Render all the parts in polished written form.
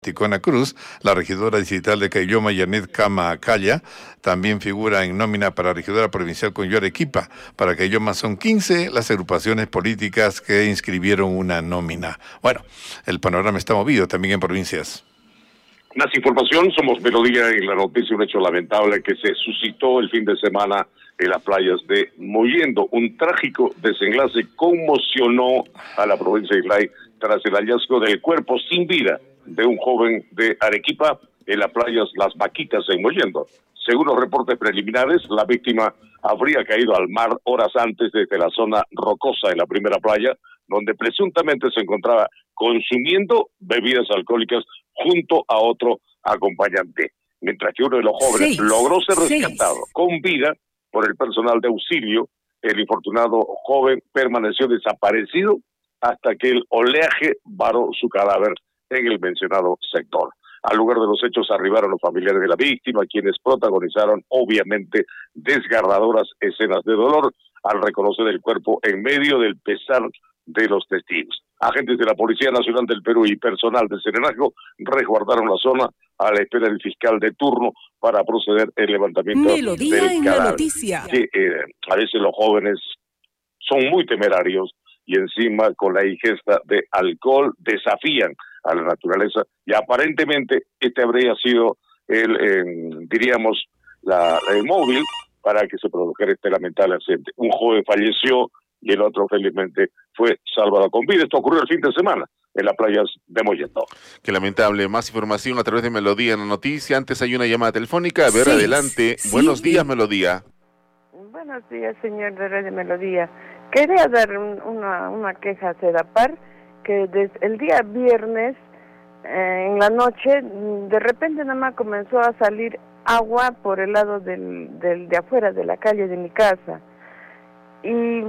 Ticona Cruz, la regidora distrital de Caylloma, Yanet Cama Calla, también figura en nómina para regidora provincial con Arequipa. Para Caylloma son 15 las agrupaciones políticas que inscribieron una nómina. Bueno, el panorama está movido también en provincias. Más información, somos Melodía en la noticia, un hecho lamentable que se suscitó el fin de semana en las playas de Mollendo. Un trágico desenlace conmocionó a la provincia de Islay tras el hallazgo del cuerpo sin vida de un joven de Arequipa en las playas Las Vaquitas en Mollendo. Según los reportes preliminares, la víctima habría caído al mar horas antes desde la zona rocosa en la primera playa, donde presuntamente se encontraba consumiendo bebidas alcohólicas junto a otro acompañante, mientras que uno de los jóvenes logró ser rescatado con vida por el personal de auxilio. El infortunado joven permaneció desaparecido hasta que el oleaje varó su cadáver en el mencionado sector. Al lugar de los hechos arribaron los familiares de la víctima, quienes protagonizaron obviamente desgarradoras escenas de dolor al reconocer el cuerpo en medio del pesar de los testigos. Agentes de la Policía Nacional del Perú y personal de Serenazgo resguardaron la zona a la espera del fiscal de turno para proceder el levantamiento Melodía del en cadáver. la noticia. Que, a veces los jóvenes son muy temerarios y encima con la ingesta de alcohol desafían a la naturaleza, y aparentemente este habría sido el móvil para que se produjera este lamentable accidente. Un joven falleció y el otro felizmente fue salvado con vida. Esto ocurrió el fin de semana en las playas de Mollendo. Qué lamentable. Más información a través de Melodía en la noticia. Antes hay una llamada telefónica. A ver, adelante. Buenos días, Melodía. Buenos días, señor de Radio Melodía. Quería dar una queja a Sedapar, que desde el día viernes, en la noche, de repente nada más comenzó a salir agua por el lado de afuera de la calle de mi casa. Y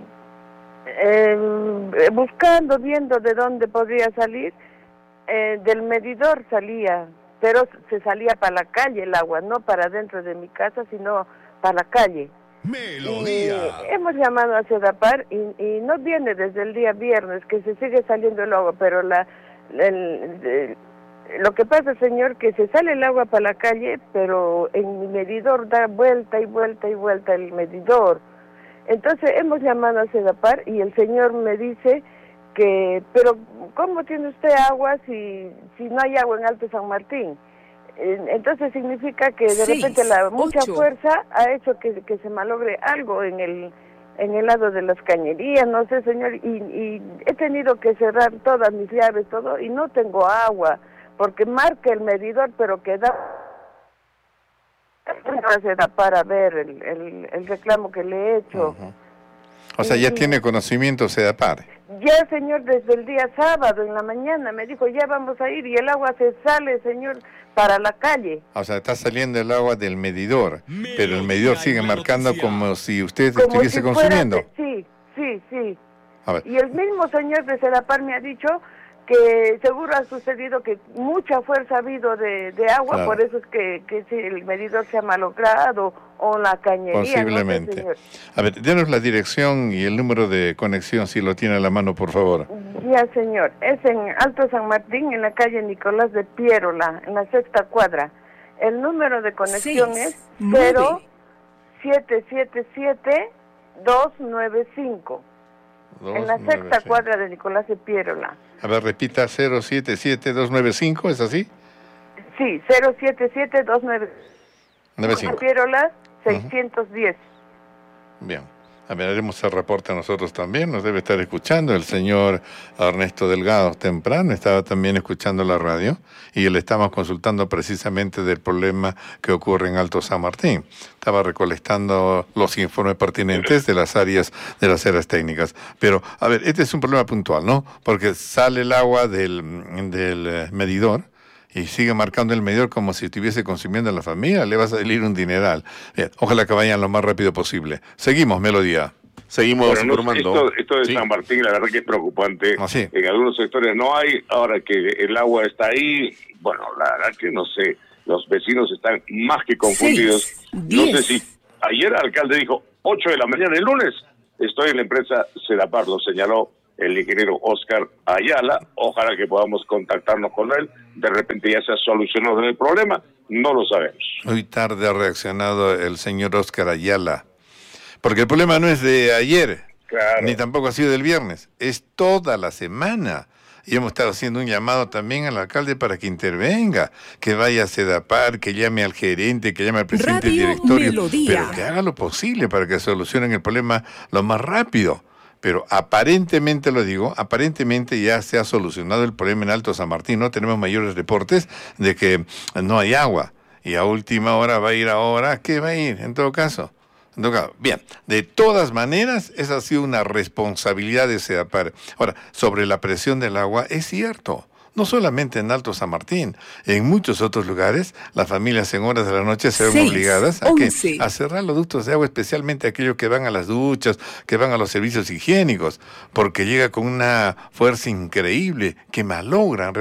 viendo de dónde podría salir, del medidor salía, pero se salía para la calle el agua, no para dentro de mi casa, sino para la calle. Melodía. Hemos llamado a Sedapar y no viene desde el día viernes, que se sigue saliendo el agua, pero lo que pasa, señor, que se sale el agua para la calle, pero en mi medidor da vuelta y vuelta y vuelta el medidor. Entonces hemos llamado a Sedapar y el señor me dice que, pero ¿cómo tiene usted agua si no hay agua en Alto San Martín? Entonces significa que de repente mucha fuerza ha hecho que se malogre algo en el lado de las cañerías, no sé, señor, y he tenido que cerrar todas mis llaves, todo, y no tengo agua, porque marca el medidor, pero queda para ver el reclamo que le he hecho. O sea, ya tiene conocimiento Sedapar. Ya, señor, desde el día sábado en la mañana me dijo, ya vamos a ir, y el agua se sale, señor, para la calle. O sea, está saliendo el agua del medidor, pero el medidor sigue marcando como si usted estuviese consumiendo. Sí. A ver. Y el mismo señor de Sedapar me ha dicho que seguro ha sucedido que mucha fuerza ha habido de agua, claro. Por eso es que si el medidor se ha malogrado o la cañería. Posiblemente. No sé, a ver, denos la dirección y el número de conexión, si lo tiene a la mano, por favor. Ya, señor. Es en Alto San Martín, en la calle Nicolás de Piérola, en la 6ª cuadra. El número de conexión es 0777-295. En la 6ª cuadra de Nicolás de Piérola. A ver, repita, 077-295, ¿es así? Sí, 077-295. Piérola, 610. Bien. A ver, haremos el reporte a nosotros también, nos debe estar escuchando el señor Ernesto Delgado temprano, estaba también escuchando la radio y le estamos consultando precisamente del problema que ocurre en Alto San Martín. Estaba recolectando los informes pertinentes de las áreas técnicas. Pero, a ver, este es un problema puntual, ¿no? Porque sale el agua del medidor, y sigue marcando el medidor como si estuviese consumiendo a la familia, le va a salir un dineral. Bien, ojalá que vayan lo más rápido posible. Seguimos, Melodía. Seguimos informando. Esto de San Martín, la verdad que es preocupante. Sí. En algunos sectores no hay, ahora que el agua está ahí, bueno, la verdad que no sé, los vecinos están más que confundidos. No sé si ayer el alcalde dijo 8 de la mañana el lunes, estoy en la empresa Sedapar, lo señaló el ingeniero Oscar Ayala. Ojalá que podamos contactarnos con él. De repente ya se ha solucionado el problema. No lo sabemos. Muy tarde ha reaccionado el señor Oscar Ayala. Porque el problema no es de ayer, Claro. ni tampoco ha sido del viernes. Es toda la semana. Y hemos estado haciendo un llamado también al alcalde para que intervenga, que vaya a Sedapar, que llame al gerente, que llame al presidente del directorio, pero que haga lo posible para que solucionen el problema lo más rápido. Pero aparentemente, lo digo, aparentemente ya se ha solucionado el problema en Alto San Martín. No tenemos mayores reportes de que no hay agua. Y a última hora va a ir ahora. ¿Qué va a ir en todo caso? Bien, de todas maneras, esa ha sido una responsabilidad de Sedapar. Ahora, sobre la presión del agua, es cierto. No solamente en Alto San Martín, en muchos otros lugares, las familias en horas de la noche se ven obligadas a cerrar los ductos de agua, especialmente aquellos que van a las duchas, que van a los servicios higiénicos, porque llega con una fuerza increíble que malogran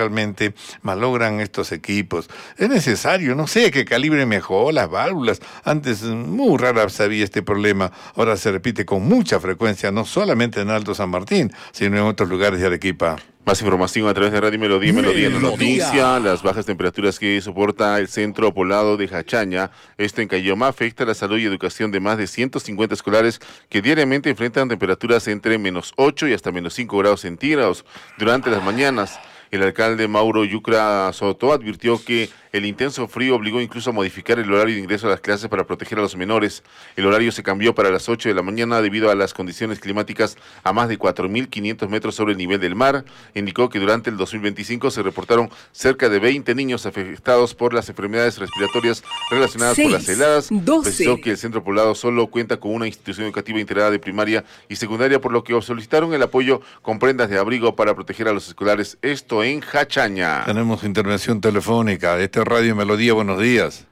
estos equipos. Es necesario, no sé, que calibren mejor las válvulas. Antes muy rara se había este problema, ahora se repite con mucha frecuencia, no solamente en Alto San Martín, sino en otros lugares de Arequipa. Más información a través de Radio Melodía en la noticia. Las bajas temperaturas que soporta el centro poblado de Jachaña, esto en Caylloma, afecta la salud y educación de más de 150 escolares que diariamente enfrentan temperaturas entre -8 y hasta -5 grados centígrados durante las mañanas. El alcalde Mauro Yucra Soto advirtió que el intenso frío obligó incluso a modificar el horario de ingreso a las clases para proteger a los menores. El horario se cambió para las 8 de la mañana debido a las condiciones climáticas a más de 4.500 metros sobre el nivel del mar. Indicó que durante el 2025 se reportaron cerca de 20 niños afectados por las enfermedades respiratorias relacionadas con las heladas. Precisó que el centro poblado solo cuenta con una institución educativa integrada de primaria y secundaria, por lo que solicitaron el apoyo con prendas de abrigo para proteger a los escolares. Esto en Jachaña. Tenemos intervención telefónica. Radio Melodía, buenos días.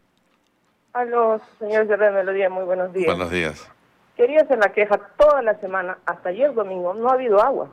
Aló, señores de Radio Melodía, muy buenos días. Buenos días. Quería hacer la queja toda la semana, hasta ayer domingo, no ha habido agua.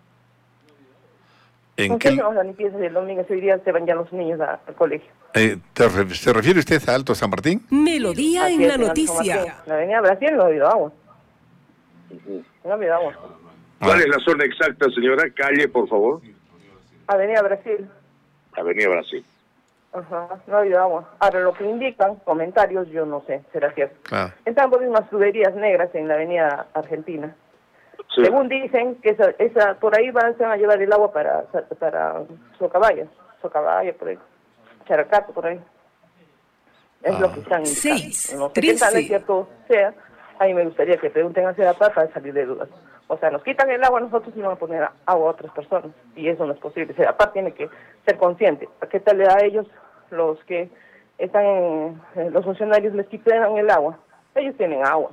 ¿En ¿Con qué hacemos la limpieza del domingo? Ese día se van ya los niños al colegio. ¿Se refiere usted a Alto San Martín? Melodía Así en es, la en noticia. En la avenida Brasil no ha habido agua. Sí, no ha habido agua. ¿Cuál es la zona exacta, señora? Calle, por favor. Avenida Brasil. Avenida Brasil. Ajá, no ha habido agua. Ahora, lo que indican, comentarios, yo no sé, será cierto. Claro. Están poniendo unas tuberías negras en la avenida Argentina. Sí. Según dicen, que esa por ahí se van a llevar el agua para Socabaya, por ahí, Characato, por ahí. Es lo que están indicando. No sé qué tan cierto sea. A mí me gustaría que pregunten a Sedapar para salir de dudas. O sea, nos quitan el agua a nosotros y van a poner agua a otras personas. Y eso no es posible. Sedapar tiene que ser consciente. ¿Qué tal le da a ellos, los que están los funcionarios les quitan el agua? Ellos tienen agua.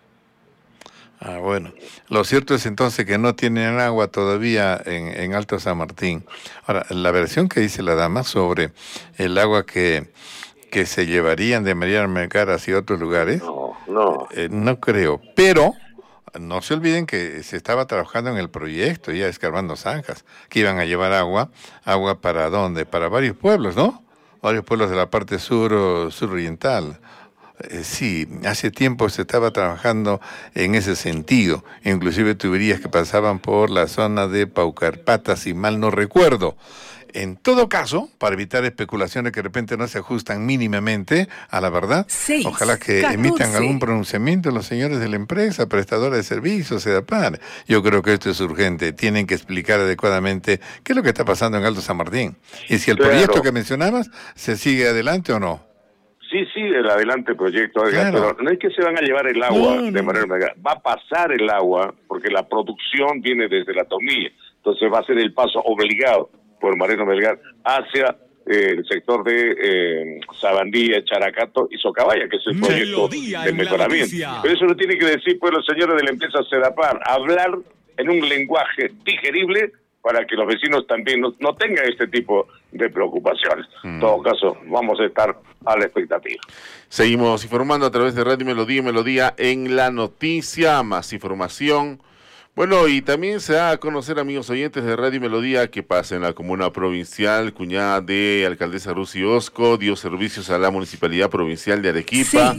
Bueno. Lo cierto es entonces que no tienen agua todavía en Alto San Martín. Ahora, la versión que dice la dama sobre el agua que se llevarían de María Mercar hacia otros lugares, no creo. Pero no se olviden que se estaba trabajando en el proyecto, ya escarbando zanjas, que iban a llevar agua ¿para dónde? Para varios pueblos, ¿no? Varios pueblos de la parte suroriental. Sí, hace tiempo se estaba trabajando en ese sentido, inclusive tuberías que pasaban por la zona de Paucarpata, si mal no recuerdo. En todo caso, para evitar especulaciones que de repente no se ajustan mínimamente a la verdad, ojalá que emitan algún pronunciamiento los señores de la empresa, prestadora de servicios, Sedapar. Yo creo que esto es urgente. Tienen que explicar adecuadamente qué es lo que está pasando en Alto San Martín. Y si el proyecto que mencionabas se sigue adelante o no. Sí, el adelante proyecto, pero no es que se van a llevar el agua de María Melgar, va a pasar el agua porque la producción viene desde la Tomilla, entonces va a ser el paso obligado por Mariano Melgar hacia el sector de Sabandía, Characato y Socabaya, que es el proyecto de mejoramiento. Pero eso lo tiene que decir pues los señores de la empresa Sedapar, hablar en un lenguaje digerible para que los vecinos también no tengan este tipo de preocupaciones. En todo caso, vamos a estar a la expectativa. Seguimos informando a través de Radio Melodía en la noticia, más información. Bueno, y también se da a conocer, amigos oyentes de Radio Melodía, que pasa en la comuna provincial. Cuñada de alcaldesa Rusy Osco dio servicios a la Municipalidad Provincial de Arequipa.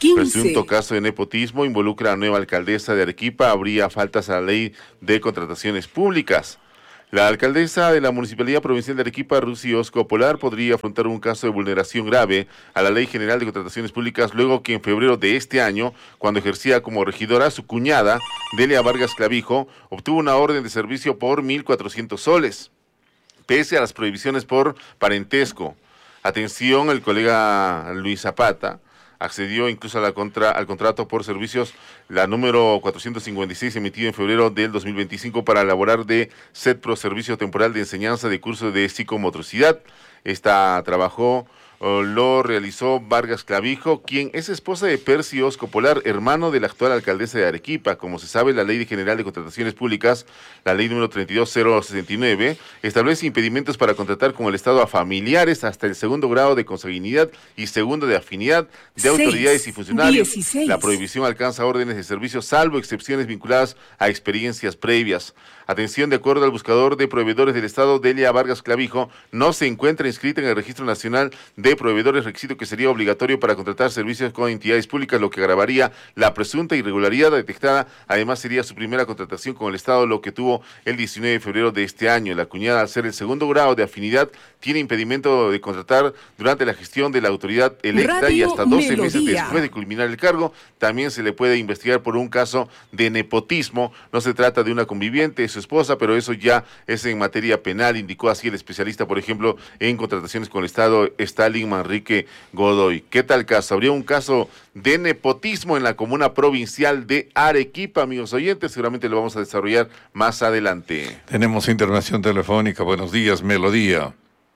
Presunto caso de nepotismo involucra a nueva alcaldesa de Arequipa. Habría faltas a la ley de contrataciones públicas. La alcaldesa de la Municipalidad Provincial de Arequipa, Rusy Osco Polar, podría afrontar un caso de vulneración grave a la Ley General de Contrataciones Públicas luego que en febrero de este año, cuando ejercía como regidora, su cuñada, Delia Vargas Clavijo, obtuvo una orden de servicio por 1.400 soles, pese a las prohibiciones por parentesco. Atención, el colega Luis Zapata accedió incluso al contrato por servicios, la número 456, emitido en febrero del 2025 para elaborar de SETPRO, Servicio Temporal de Enseñanza de Curso de Psicomotricidad. Lo realizó Vargas Clavijo, quien es esposa de Percy Osco Polar, hermano de la actual alcaldesa de Arequipa. Como se sabe, la Ley General de Contrataciones Públicas, la ley número 32069, establece impedimentos para contratar con el Estado a familiares hasta el segundo grado de consanguinidad y segundo de afinidad de autoridades y funcionarios. 16. La prohibición alcanza órdenes de servicio, salvo excepciones vinculadas a experiencias previas. Atención, de acuerdo al buscador de proveedores del Estado, Delia Vargas Clavijo no se encuentra inscrita en el Registro Nacional de Proveedores, requisito que sería obligatorio para contratar servicios con entidades públicas, lo que agravaría la presunta irregularidad detectada. Además, sería su primera contratación con el Estado, lo que tuvo el 19 de febrero de este año. La cuñada, al ser el segundo grado de afinidad, tiene impedimento de contratar durante la gestión de la autoridad electa Radio y hasta 12 meses Melodía. después de culminar el cargo. También se le puede investigar por un caso de nepotismo. No se trata de una conviviente, su esposa, pero eso ya es en materia penal, indicó así el especialista, por ejemplo, en contrataciones con el Estado, Stalin Manrique Godoy. ¿Qué tal caso? Habría un caso de nepotismo en la comuna provincial de Arequipa, amigos oyentes, seguramente lo vamos a desarrollar más adelante. Tenemos intervención telefónica. Buenos días, Melodía.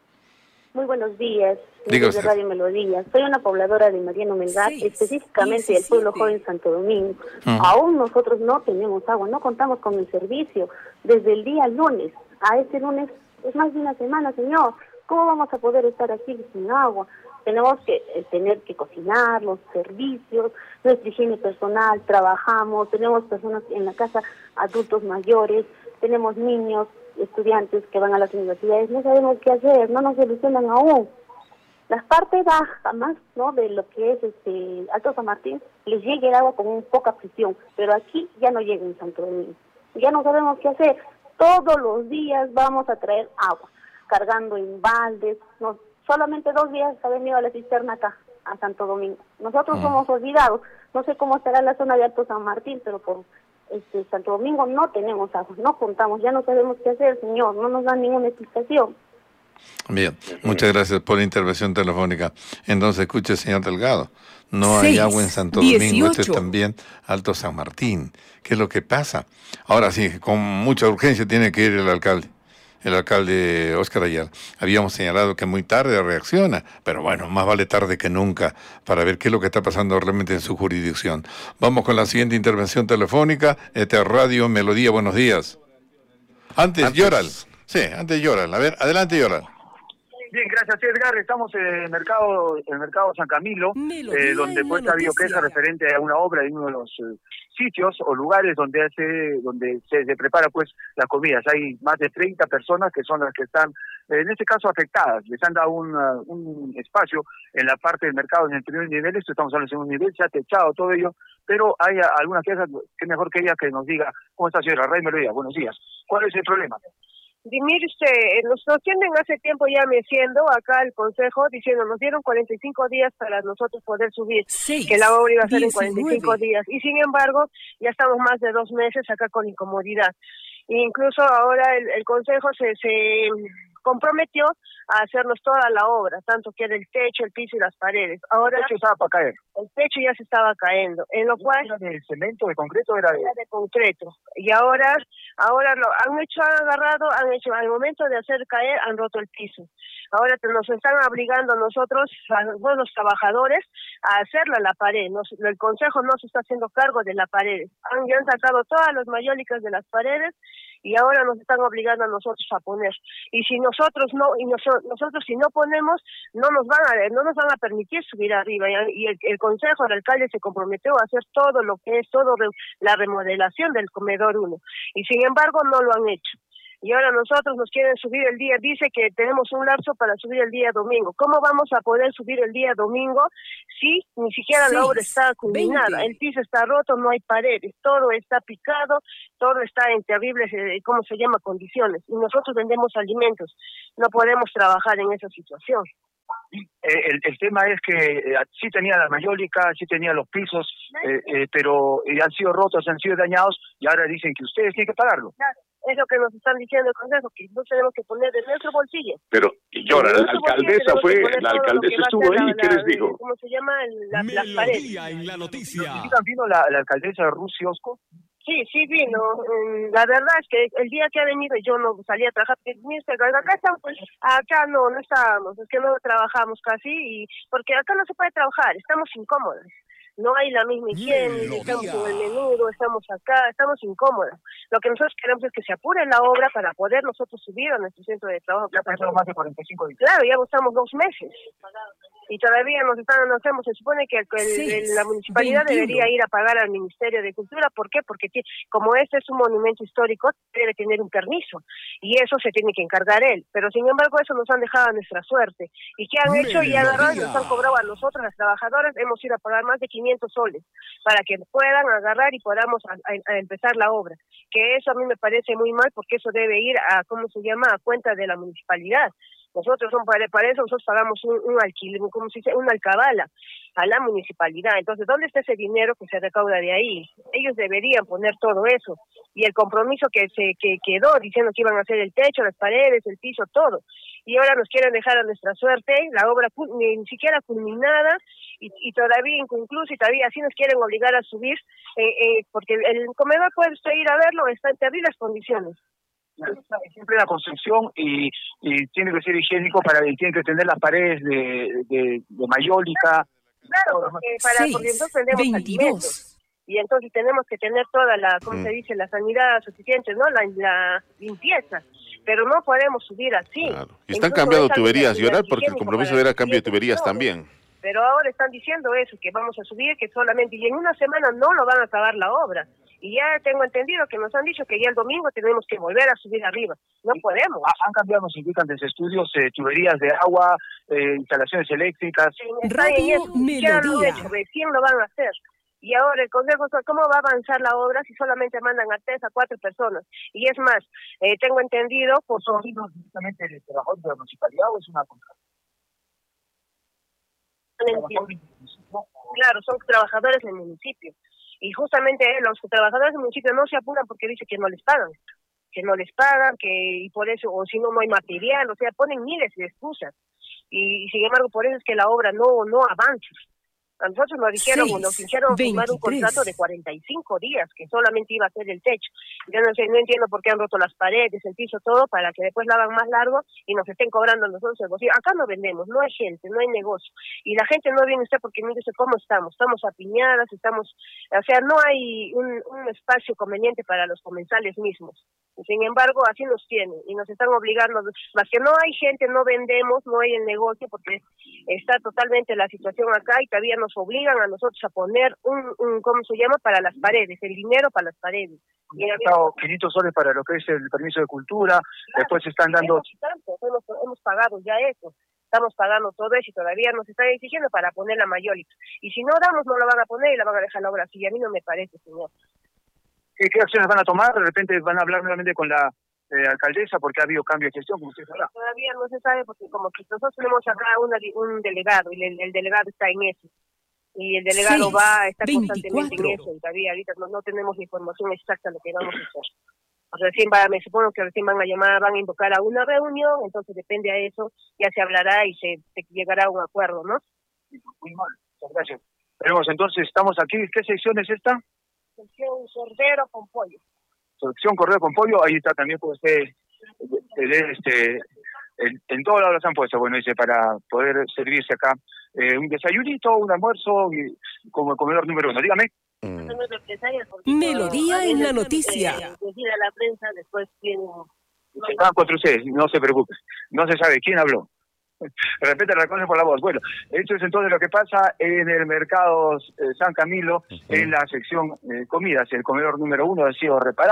Muy buenos días, Diga de usted. Radio Melodía. Soy una pobladora de Mariano Melgar, específicamente del pueblo joven Santo Domingo. Aún nosotros no tenemos agua, no contamos con el servicio desde el día lunes. A este lunes es más de una semana, señor. ¿Cómo vamos a poder estar aquí sin agua? Tenemos que tener que cocinar, los servicios, nuestra higiene personal, trabajamos, tenemos personas en la casa, adultos mayores, tenemos niños, estudiantes que van a las universidades, no sabemos qué hacer, no nos solucionan aún. La parte baja más, ¿no?, de lo que es Alto San Martín, les llega el agua con un poca presión, pero aquí ya no llega en Santo Domingo. Ya no sabemos qué hacer. Todos los días vamos a traer agua, cargando en baldes. No, solamente 2 días ha venido a la cisterna acá, a Santo Domingo. Nosotros somos olvidados. No sé cómo estará la zona de Alto San Martín, pero por Santo Domingo no tenemos agua, no contamos, ya no sabemos qué hacer, señor, no nos dan ninguna explicación. Bien, muchas gracias por la intervención telefónica. Entonces, escuche, señor Delgado, no hay agua en Santo Domingo, este es también Alto San Martín. ¿Qué es lo que pasa? Ahora sí, con mucha urgencia tiene que ir el alcalde Óscar Ayala. Habíamos señalado que muy tarde reacciona, pero bueno, más vale tarde que nunca para ver qué es lo que está pasando realmente en su jurisdicción. Vamos con la siguiente intervención telefónica. Esta es Radio Melodía, buenos días. Antes Yoral. Sí, antes Yoral. A ver, adelante Yoral. Bien, gracias Edgar. Estamos en el mercado San Camilo, donde pues ha habido queja referente a una obra en uno de los sitios o lugares donde se prepara pues las comidas. Hay más de 30 personas que son las que están, en este caso, afectadas. Les han dado un espacio en la parte del mercado en el primer nivel. Esto estamos hablando en el segundo nivel, se ha techado todo ello, pero hay algunas quejas. Que mejor que ella que nos diga cómo está, señora Ray Melodía. Buenos días. ¿Cuál es el problema? Mire usted, nos tienen hace tiempo ya meciendo acá el consejo diciendo, nos dieron 45 días para nosotros poder subir, que la obra iba a ser en 45 días, y sin embargo ya estamos más de 2 meses acá con incomodidad. E incluso ahora el consejo se comprometió a hacernos toda la obra, tanto que era el techo, el piso y las paredes. Ahora El techo estaba para caer. el techo ya se estaba cayendo, en lo cual ¿Era de cemento, de concreto? Era de concreto. Y ahora han hecho al momento de hacer caer, han roto el piso. Ahora nos están obligando a nosotros, a los trabajadores, a hacerla la pared. El consejo no se está haciendo cargo de la pared. Ya han sacado todas las mayólicas de las paredes y ahora nos están obligando a nosotros a poner. Y si nosotros si no ponemos, no nos van a permitir subir arriba. Y el consejo, el alcalde se comprometió a hacer todo lo que es la remodelación del comedor 1. Y sin embargo no lo han hecho. Y ahora nosotros nos quieren subir el día, dice que tenemos un lapso para subir el día domingo. ¿Cómo vamos a poder subir el día domingo si ni siquiera la obra está culminada? 20. El piso está roto, no hay paredes, todo está picado, todo está en terribles, condiciones. Y nosotros vendemos alimentos, no podemos trabajar en esa situación. El tema es que sí tenía la mayólica, sí tenía los pisos, pero han sido rotos, han sido dañados, y ahora dicen que ustedes tienen que pagarlo. Claro. Es lo que nos están diciendo el Consejo, que no tenemos que poner de nuestro bolsillo. Pero, y ahora, la alcaldesa estuvo ahí, ¿qué les dijo? ¿Cómo se llama? Las paredes. Melodía en la noticia. ¿Vino la alcaldesa de Rusi Osco? Sí vino. La verdad es que el día que ha venido yo no salí a trabajar, acá no estábamos, es que no trabajamos casi, porque acá no se puede trabajar, estamos incómodos. No hay la misma higiene, estamos en el menudo, estamos acá, estamos incómodos. Lo que nosotros queremos es que se apure la obra para poder nosotros subir a nuestro centro de trabajo. Ya pasaron más de 45 días. Claro, ya estamos 2 meses. Y todavía se supone que la municipalidad 21. debería ir a pagar al Ministerio de Cultura. ¿Por qué? Porque como este es un monumento histórico, debe tener un permiso. Y eso se tiene que encargar él. Pero sin embargo, eso nos han dejado a nuestra suerte. ¿Y qué han hecho? Y agarrado y nos han cobrado a nosotros, las trabajadoras, hemos ido a pagar más de 500 soles para que puedan agarrar y podamos a empezar la obra. Que eso a mí me parece muy mal, porque eso debe ir a cuenta de la municipalidad. Nosotros para eso nosotros pagamos un alquiler, una alcabala a la municipalidad. Entonces, ¿dónde está ese dinero que se recauda de ahí? Ellos deberían poner todo eso. Y el compromiso que quedó diciendo que iban a hacer el techo, las paredes, el piso, todo. Y ahora nos quieren dejar a nuestra suerte, la obra ni siquiera culminada y todavía inconclusa, y todavía así nos quieren obligar a subir, porque el comedor puede usted ir a verlo, está en terribles condiciones. Siempre la construcción y tiene que ser higiénico y tiene que tener las paredes de mayólica. Claro, porque entonces tenemos alimentos. Y entonces tenemos que tener toda la, la sanidad suficiente, ¿no? La limpieza. Pero no podemos subir así. Claro. Y están cambiando tuberías, Yoral, porque el compromiso era cambio de tuberías también. Pero ahora están diciendo eso, que vamos a subir, que solamente, y en una semana no lo van a acabar la obra. Y ya tengo entendido que nos han dicho que ya el domingo tenemos que volver a subir arriba. No podemos. Han cambiado, nos indican desde estudios, tuberías de agua, instalaciones eléctricas. Radio Melodía. Recién lo van a hacer. Y ahora el Consejo, ¿cómo va a avanzar la obra si solamente mandan a 3 a 4 personas? Y es más, tengo entendido... ¿Son directamente el trabajador de la municipalidad o es una contrata? Claro, son trabajadores del municipio. Y justamente los trabajadores del municipio no se apuran porque dice que no les pagan, y por eso, o si no, no hay material, o sea, ponen miles de excusas. Y sin embargo, por eso es que la obra no avanza. A nosotros nos dijeron, nos hicieron firmar un contrato de 45 días, que solamente iba a ser el techo. Yo no entiendo por qué han roto las paredes, el piso, todo, para que después la hagan más largo y nos estén cobrando a nosotros el bolsillo. Acá no vendemos, no hay gente, no hay negocio. Y la gente no viene usted porque no dice cómo estamos apiñadas, no hay un espacio conveniente para los comensales mismos. Sin embargo, así nos tienen y nos están obligando, más que no hay gente, no vendemos, no hay el negocio, porque está totalmente la situación acá y todavía nos obligan a nosotros a poner para las paredes, el dinero para las paredes. Y han estado 500 soles para lo que es el permiso de cultura, después están dando... Hemos pagado ya eso, estamos pagando todo eso y todavía nos están exigiendo para poner la mayólica. Y si no damos, no la van a poner y la van a dejar la obra así, y a mí no me parece, señor. ¿Qué acciones van a tomar? De repente van a hablar nuevamente con la alcaldesa porque ha habido cambio de gestión, como usted sabrá. Todavía no se sabe porque como que nosotros tenemos acá un delegado y el delegado está en eso. Y el delegado está constantemente en eso y todavía ahorita no tenemos la información exacta de lo que vamos a hacer. Me supongo que recién van a invocar a una reunión, entonces depende a eso, ya se hablará y se llegará a un acuerdo, ¿no? Muy mal, muchas gracias. Veremos, entonces estamos aquí, ¿qué sección es esta? Sección Cordero con Pollo. Sección Cordero con Pollo, ahí está también puede usted en todos lados las han puesto, bueno, dice, para poder servirse acá un desayunito, un almuerzo, como el comedor número 1, dígame. Melodía en la noticia. Decir a la prensa, después viene... Van contra ustedes, no se preocupe, no se sabe quién habló. De repente reconoce por la voz. Bueno, esto es entonces lo que pasa en el mercado San Camilo, en la sección comidas. El comedor número 1 ha sido reparado,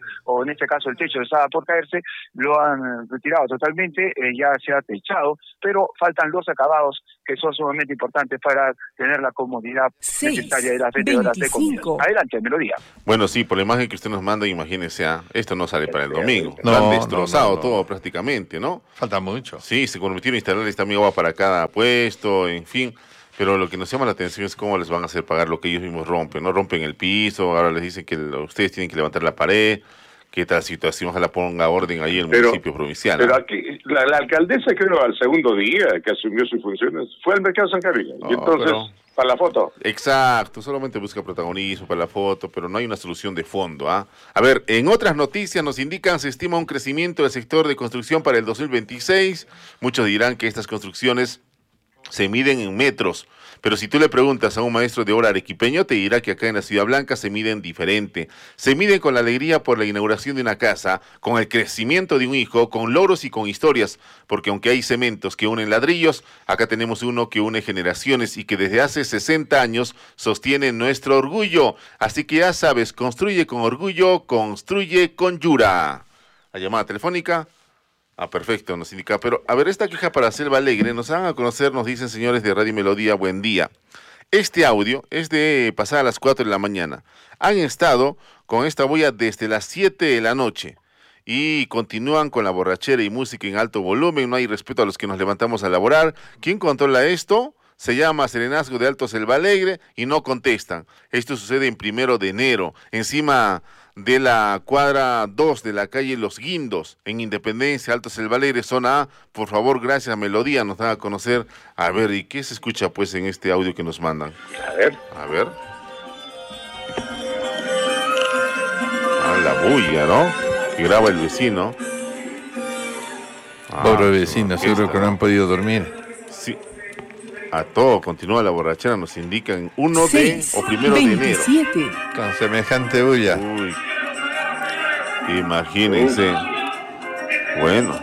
o en este caso el techo estaba por caerse, lo han retirado totalmente, ya se ha techado, pero faltan los acabados que son sumamente importantes para tener la comodidad necesaria de las 20 horas de comida. Adelante, Melodía. Bueno, sí, por la imagen que usted nos manda, imagínese, esto no sale para el domingo. No, Lo han destrozado no. todo prácticamente, ¿no? Falta mucho. Sí, se comprometieron a instalar esta agua para cada puesto, en fin. Pero lo que nos llama la atención es cómo les van a hacer pagar lo que ellos mismos rompen, ¿no? Rompen el piso, ahora les dicen que ustedes tienen que levantar la pared. ¿Qué tal situación? Ojalá ponga orden ahí el municipio provincial. Pero aquí, la alcaldesa, creo, al segundo día que asumió sus funciones, fue al mercado San Carlos. Y entonces, para la foto. Exacto, solamente busca protagonismo para la foto, pero no hay una solución de fondo. A ver, en otras noticias nos indican, se estima un crecimiento del sector de construcción para el 2026. Muchos dirán que estas construcciones se miden en metros, pero si tú le preguntas a un maestro de obra arequipeño, te dirá que acá en la Ciudad Blanca se miden diferente. Se miden con la alegría por la inauguración de una casa, con el crecimiento de un hijo, con logros y con historias, porque aunque hay cementos que unen ladrillos, acá tenemos uno que une generaciones y que desde hace 60 años sostiene nuestro orgullo. Así que ya sabes, construye con orgullo, construye con Yura. La llamada telefónica. Perfecto, nos indica. Pero, a ver, esta queja para Selva Alegre, nos van a conocer, nos dicen señores de Radio Melodía, buen día. Este audio es de pasada las 4 de la mañana. Han estado con esta boya desde las 7 de la noche y continúan con la borrachera y música en alto volumen. No hay respeto a los que nos levantamos a laborar. ¿Quién controla esto? Se llama Serenazgo de Alto Selva Alegre y no contestan. Esto sucede en 1 de enero, encima de la cuadra 2 de la calle Los Guindos, en Independencia, Alto Selva Alegre, zona A. Por favor, gracias, Melodía, nos dan a conocer. A ver, ¿y qué se escucha pues en este audio que nos mandan? A ver. La bulla, ¿no? Que graba el vecino. Pobre vecino, seguro que no han podido dormir. Sí. A todo, continúa la borrachera, nos indican 1 de o 1 de enero. Con semejante bulla. Uy, imagínense. Bueno.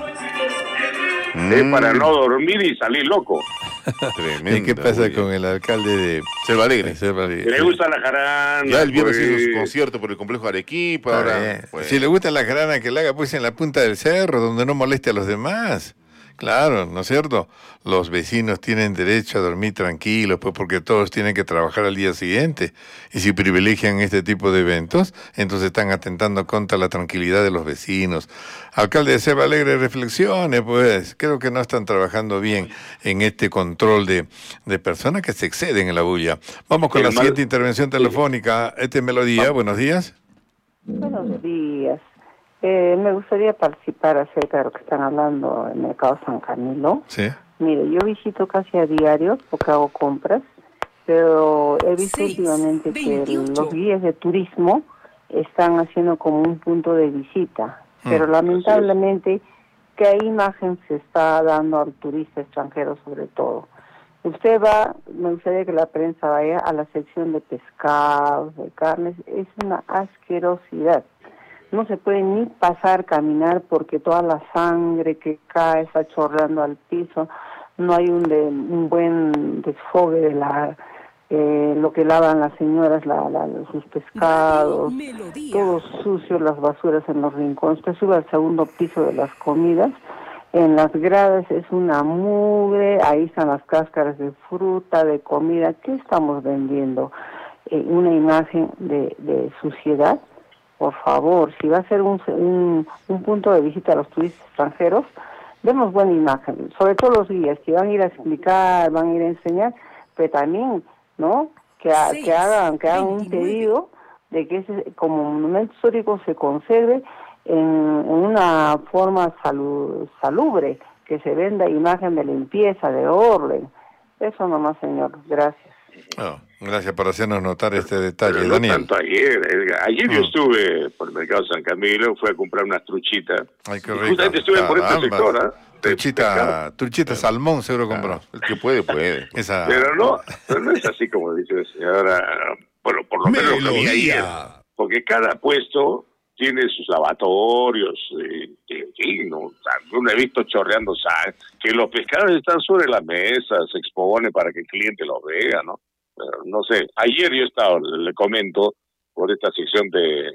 Es para no dormir y salir loco. Tremendo. ¿Y qué pasa con el alcalde de Selva Alegre? Le gusta la jarana. Ya el viernes hizo su concierto por el complejo Arequipa. Ahora, pues. Si le gusta la jarana, que la haga pues en la punta del cerro, donde no moleste a los demás. Claro, ¿no es cierto? Los vecinos tienen derecho a dormir tranquilos, pues porque todos tienen que trabajar al día siguiente. Y si privilegian este tipo de eventos, entonces están atentando contra la tranquilidad de los vecinos. Alcalde de Selva Alegre, reflexione, pues. Creo que no están trabajando bien en este control de personas que se exceden en la bulla. Vamos con la siguiente intervención telefónica. Melodía, buenos días. Buenos días. Me gustaría participar acerca de lo que están hablando en el Mercado San Camilo. Sí. Mire, yo visito casi a diario porque hago compras, pero he visto últimamente que los guías de turismo están haciendo como un punto de visita, pero lamentablemente, ¿qué imagen se está dando al turista extranjero sobre todo? Usted va, me gustaría que la prensa vaya a la sección de pescados, de carnes, es una asquerosidad. No se puede ni pasar, caminar, porque toda la sangre que cae está chorreando al piso. No hay un buen desfogue de lo que lavan las señoras, sus pescados, todo sucio, las basuras en los rincones. Usted sube al segundo piso de las comidas, en las gradas es una mugre, ahí están las cáscaras de fruta, de comida. ¿Qué estamos vendiendo? Una imagen de suciedad. Por favor, si va a ser un punto de visita a los turistas extranjeros, demos buena imagen, sobre todo los guías que van a ir a explicar, van a ir a enseñar, pero también, ¿no? Que hagan un pedido de que ese como monumento histórico se conserve en una forma salubre, que se venda imagen de limpieza, de orden. Eso nomás, señor. Gracias. Gracias por hacernos notar este detalle, pero no Daniel. Tanto ayer yo estuve por el Mercado San Camilo, fui a comprar unas truchitas. Ay, qué y rico. justamente estuve por este sector, Truchita salmón seguro compró. El que puede. Esa... Pero no es así como dice la señora. Bueno, por lo menos lo que vi ayer. Porque cada puesto tiene sus lavatorios, en fin, ¿no? O sea, yo no he visto chorreando sangre. Que los pescados están sobre la mesa, se expone para que el cliente los vea, ¿no? Pero no sé, ayer yo estaba, le comento, por esta sección de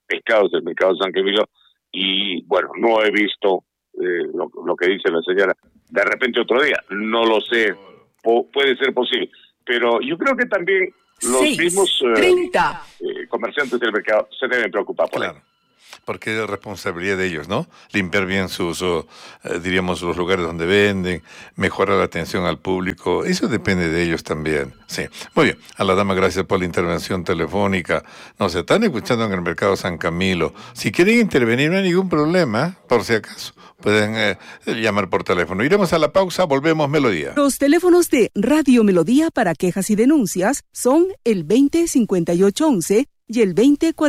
pescados del mercado de San Camilo, y bueno, no he visto lo que dice la señora. De repente otro día, no lo sé, puede ser posible, pero yo creo que también los mismos comerciantes del mercado se deben preocupar por claro. Porque es responsabilidad de ellos, ¿no? Limpiar bien sus, diríamos, los lugares donde venden, mejorar la atención al público. Eso depende de ellos también. Sí. Muy bien. A la dama, gracias por la intervención telefónica. Nos están escuchando en el mercado San Camilo. Si quieren intervenir, no hay ningún problema, por si acaso. Pueden llamar por teléfono. Iremos a la pausa, volvemos Melodía. Los teléfonos de Radio Melodía para quejas y denuncias son el 205811 y el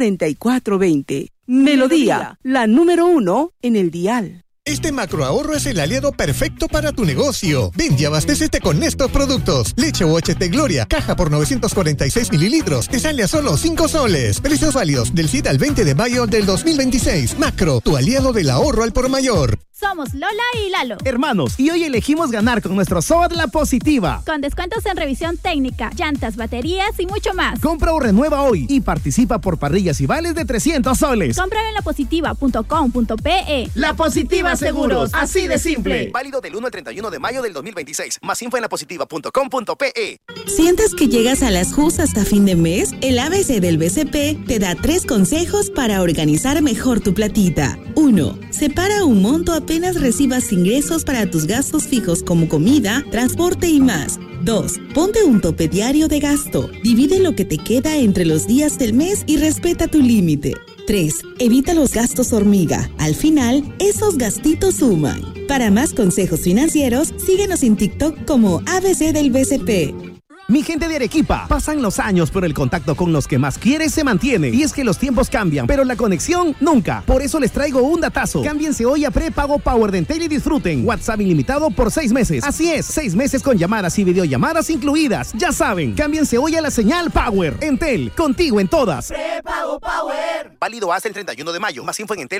204420. Melodía, la número 1 en el dial. Este macroahorro es el aliado perfecto para tu negocio. Ven y abastécete con estos productos. Leche UHT Gloria, caja por 946 mililitros. Te sale a solo 5 soles. Precios válidos del 7 al 20 de mayo del 2026. Macro, tu aliado del ahorro al por mayor. Somos Lola y Lalo, hermanos, y hoy elegimos ganar con nuestro SOAT La Positiva. Con descuentos en revisión técnica, llantas, baterías y mucho más. Compra o renueva hoy y participa por parrillas y vales de 300 soles. Cómpralo en lapositiva.com.pe. La Positiva Seguros, así de simple. Válido del 1 al 31 de mayo del 2026. Más info en lapositiva.com.pe. ¿Sientes que llegas a las JUS hasta fin de mes? El ABC del BCP te da 3 consejos para organizar mejor tu platita. 1. Separa un monto apenas recibas ingresos para tus gastos fijos como comida, transporte y más. 2. Ponte un tope diario de gasto. Divide lo que te queda entre los días del mes y respeta tu límite. 3. Evita los gastos hormiga. Al final, esos gastitos suman. Para más consejos financieros, síguenos en TikTok como ABC del BCP. Mi gente de Arequipa, pasan los años, pero el contacto con los que más quieres se mantiene. Y es que los tiempos cambian, pero la conexión nunca. Por eso les traigo un datazo. Cámbiense hoy a prepago Power de Entel y disfruten WhatsApp ilimitado por 6 meses. Así es, 6 meses con llamadas y videollamadas incluidas. Ya saben, cámbiense hoy a la señal Power. Entel, contigo en todas. Prepago Power. Válido hasta el 31 de mayo. Más info en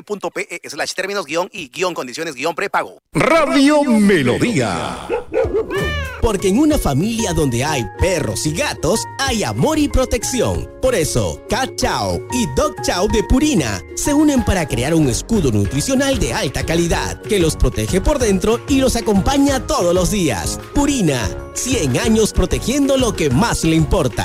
entel.pe/términos-y/condiciones-prepago. Radio Melodía. Porque en una familia donde hay perros y gatos, hay amor y protección. Por eso, Cat Chow y Dog Chow de Purina se unen para crear un escudo nutricional de alta calidad que los protege por dentro y los acompaña todos los días. Purina, 100 años protegiendo lo que más le importa.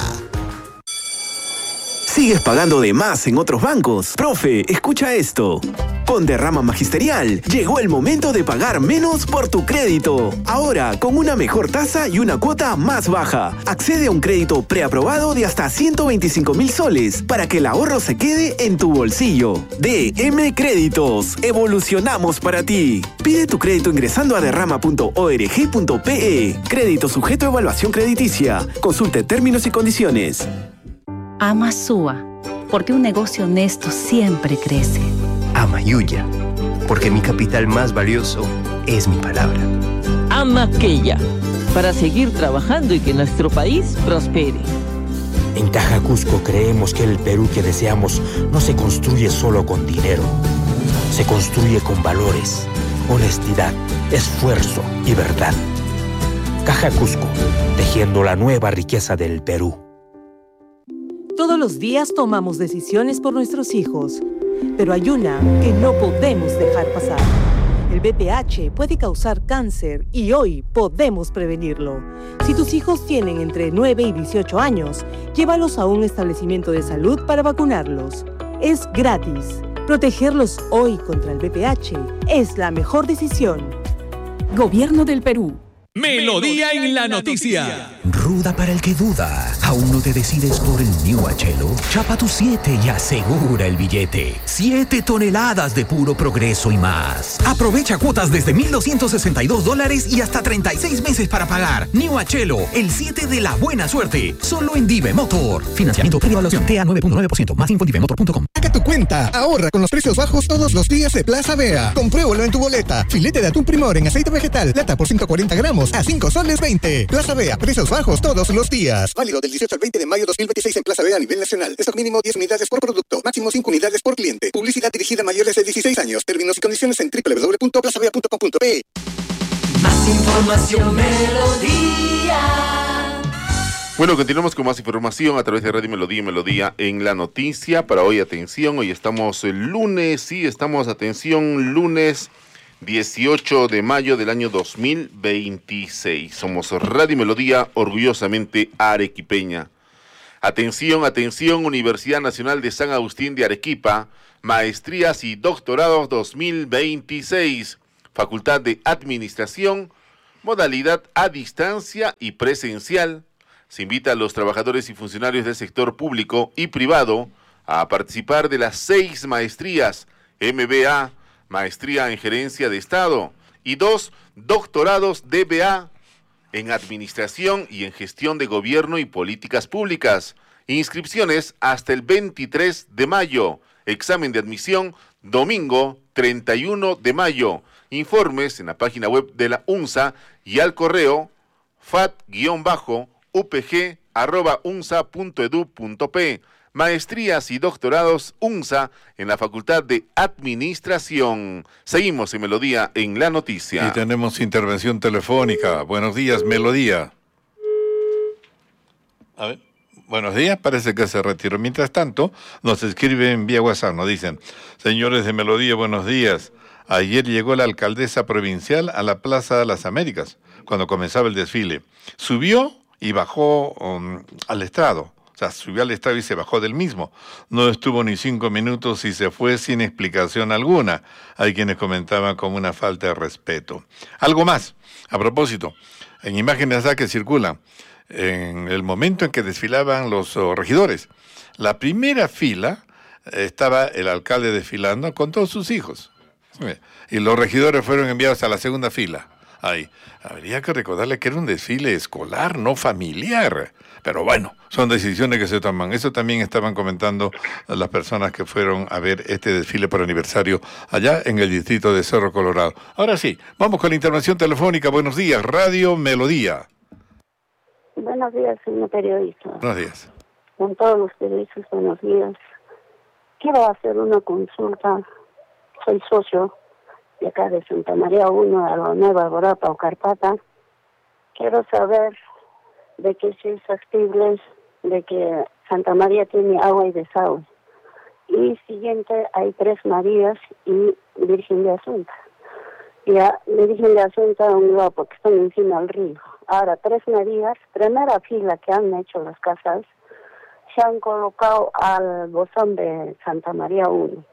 ¿Sigues pagando de más en otros bancos? Profe, escucha esto. Con Derrama Magisterial, llegó el momento de pagar menos por tu crédito. Ahora, con una mejor tasa y una cuota más baja. Accede a un crédito preaprobado de hasta 125,000 soles para que el ahorro se quede en tu bolsillo. DM Créditos. Evolucionamos para ti. Pide tu crédito ingresando a derrama.org.pe. Crédito sujeto a evaluación crediticia. Consulte términos y condiciones. Ama Sua, porque un negocio honesto siempre crece. Ama Yuya, porque mi capital más valioso es mi palabra. Ama Quella, para seguir trabajando y que nuestro país prospere. En Caja Cusco creemos que el Perú que deseamos no se construye solo con dinero. Se construye con valores, honestidad, esfuerzo y verdad. Caja Cusco, tejiendo la nueva riqueza del Perú. Todos los días tomamos decisiones por nuestros hijos, pero hay una que no podemos dejar pasar. El VPH puede causar cáncer y hoy podemos prevenirlo. Si tus hijos tienen entre 9 y 18 años, llévalos a un establecimiento de salud para vacunarlos. Es gratis. Protegerlos hoy contra el VPH es la mejor decisión. Gobierno del Perú. Melodía en la noticia. Ruda para el que duda. ¿Aún no te decides por el New Achelo? Chapa tu 7 y asegura el billete. 7 toneladas de puro progreso y más. Aprovecha cuotas desde $1,262 y hasta 36 meses para pagar. New Achelo, el 7 de la buena suerte. Solo en Dive Motor. Financiamiento pre-evaluación TA 9.9%. Más info en divemotor.com. Saca tu cuenta. Ahorra con los precios bajos todos los días de Plaza Vea. Compruébalo en tu boleta. Filete de atún Primor en aceite vegetal. Lata por 140 gramos a 5 soles 20. Plaza Vea. Precios bajos todos los días. Válido del 18 al 20 de mayo 2026 en Plaza Vea a nivel nacional. Stock mínimo 10 unidades por producto. Máximo 5 unidades por cliente. Publicidad dirigida a mayores de 16 años. Términos y condiciones en www.plazavea.com.pe. Más información Melodía. Bueno, continuamos con más información a través de Radio Melodía y Melodía en la noticia. Para hoy, atención, hoy estamos el lunes, lunes 18 de mayo del año 2026. Somos Radio Melodía, orgullosamente arequipeña. Atención, Universidad Nacional de San Agustín de Arequipa, maestrías y doctorados 2026, Facultad de Administración, modalidad a distancia y presencial. Se invita a los trabajadores y funcionarios del sector público y privado a participar de las 6 maestrías, MBA, Maestría en Gerencia de Estado, y 2 doctorados DBA en Administración y en Gestión de Gobierno y Políticas Públicas. Inscripciones hasta el 23 de mayo. Examen de admisión domingo 31 de mayo. Informes en la página web de la UNSA y al correo fat-upg@unsa.edu.p. Maestrías y doctorados UNSA en la Facultad de Administración. Seguimos en Melodía en la noticia. Y tenemos intervención telefónica. Buenos días, Melodía. A ver. Buenos días, parece que se retiró. Mientras tanto, nos escriben vía WhatsApp, nos dicen: señores de Melodía, buenos días. Ayer llegó la alcaldesa provincial a la Plaza de las Américas, cuando comenzaba el desfile. Subió y bajó al estrado. O sea, subió al estrado y se bajó del mismo. No estuvo ni 5 minutos y se fue sin explicación alguna. Hay quienes comentaban como una falta de respeto. Algo más, a propósito, en imágenes que circulan, en el momento en que desfilaban los regidores, la primera fila estaba el alcalde desfilando con todos sus hijos. Y los regidores fueron enviados a la segunda fila. Ahí, habría que recordarle que era un desfile escolar, no familiar. Pero bueno, son decisiones que se toman. Eso también estaban comentando las personas que fueron a ver este desfile por aniversario allá en el distrito de Cerro Colorado. Ahora sí, vamos con la intervención telefónica. Buenos días, Radio Melodía. Buenos días, señor periodista. Buenos días. Con todos los periodistas, buenos días. Quiero hacer una consulta. Soy socio de acá de Santa María 1, a la Nueva Alborada o Carpata. Quiero saber de que si es factible de que Santa María tiene agua y desagüe. Y siguiente, hay 3 Marías y Virgen de Asunta. Ya, Virgen de Asunta un lado porque están encima del río. Ahora, 3 Marías, primera fila que han hecho las casas, se han colocado al bosón de Santa María 1.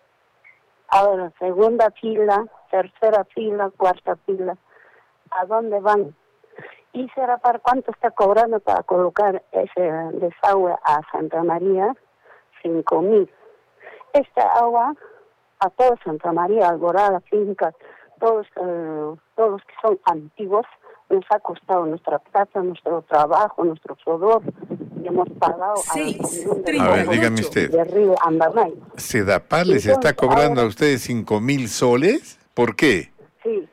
Ahora, segunda fila, tercera fila, cuarta fila, ¿a dónde van? Y será para cuánto está cobrando para colocar ese desagüe a Santa María, 5,000. Esta agua a toda Santa María, Alborada, Finca, todos que son antiguos, nos ha costado nuestra plata, nuestro trabajo, nuestro sudor, y hemos pagado a ver, dígame usted, de Río Andamay. ¿Sedapal les está cobrando a ustedes 5,000 soles? ¿Por qué? Sí,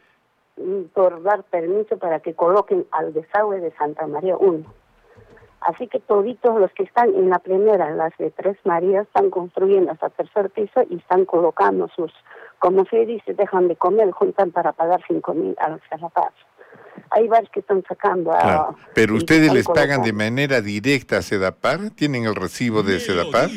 por dar permiso para que coloquen al desagüe de Santa María 1. Así que toditos los que están en la primera, las de 3 Marías, están construyendo hasta 3er piso y están colocando sus, como se dice, dejan de comer, juntan para pagar 5,000 a los Sedapal. Hay varios que están sacando. Claro. ¿Pero ustedes les pagan de manera directa a Sedapal? ¿Tienen el recibo de Sedapal?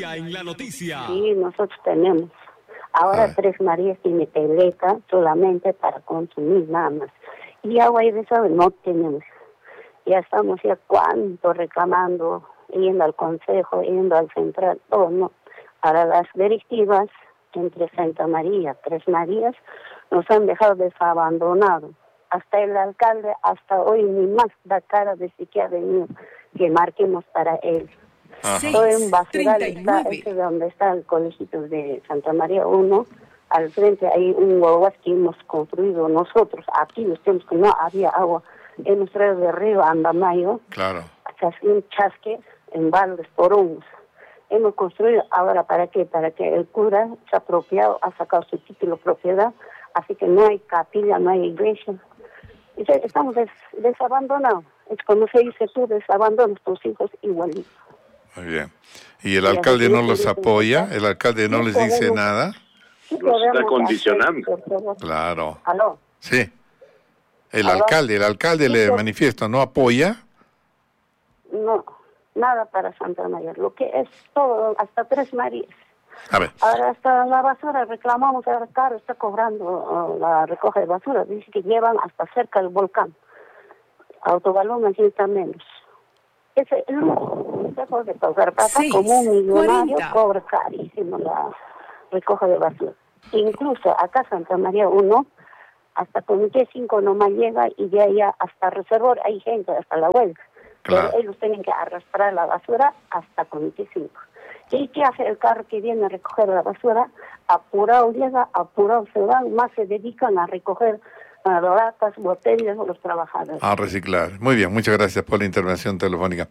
Sí, nosotros tenemos. Ahora 3 Marías tiene teleta solamente para consumir nada más. Y agua y desagüe no tenemos. Ya estamos ya cuánto reclamando, yendo al consejo, yendo al central, todo no. Para las directivas, entre Santa María, 3 Marías, nos han dejado desabandonados. Hasta el alcalde, hasta hoy, ni más da cara de siquiera venido que marquemos para él. Todo en basural está, ese de donde está el colegio de Santa María 1, al frente hay un guaguas que hemos construido nosotros, aquí los tiempos que no había agua, hemos traído de Río Andamayo, claro, un chasque en baldes por unos. Hemos construido, ahora ¿para qué? Para que el cura se ha apropiado, ha sacado su título de propiedad, así que no hay capilla, no hay iglesia. Estamos desabandonados. Es como se dice, tú desabandonas tus hijos igualito. Muy bien. ¿Y el alcalde no los apoya? ¿El alcalde no les dice nada? Los está condicionando. Claro. ¿Aló? Sí. El alcalde le manifiesta, ¿no apoya? No, nada para Santa María, lo que es todo, hasta Tres Marías. A ver. Ahora hasta la basura reclamamos, ahora Caro está cobrando la recoge de basura, dice que llevan hasta cerca del volcán. Autobalón aquí está menos. Ese el consejo de Paucarpata, como un millonario, cobra carísimo la recoge de basura. Incluso acá Santa María 1, hasta Comité 5 nomás llega y de allá hasta Reservor hay gente, hasta la huelga. Claro. Pero ellos tienen que arrastrar la basura hasta Comité 5. ¿Y qué hace el carro que viene a recoger la basura? Apurado llega, apurado se van, más se dedican a recoger latas, botellas o los trabajadores. A reciclar. Muy bien, muchas gracias por la intervención telefónica.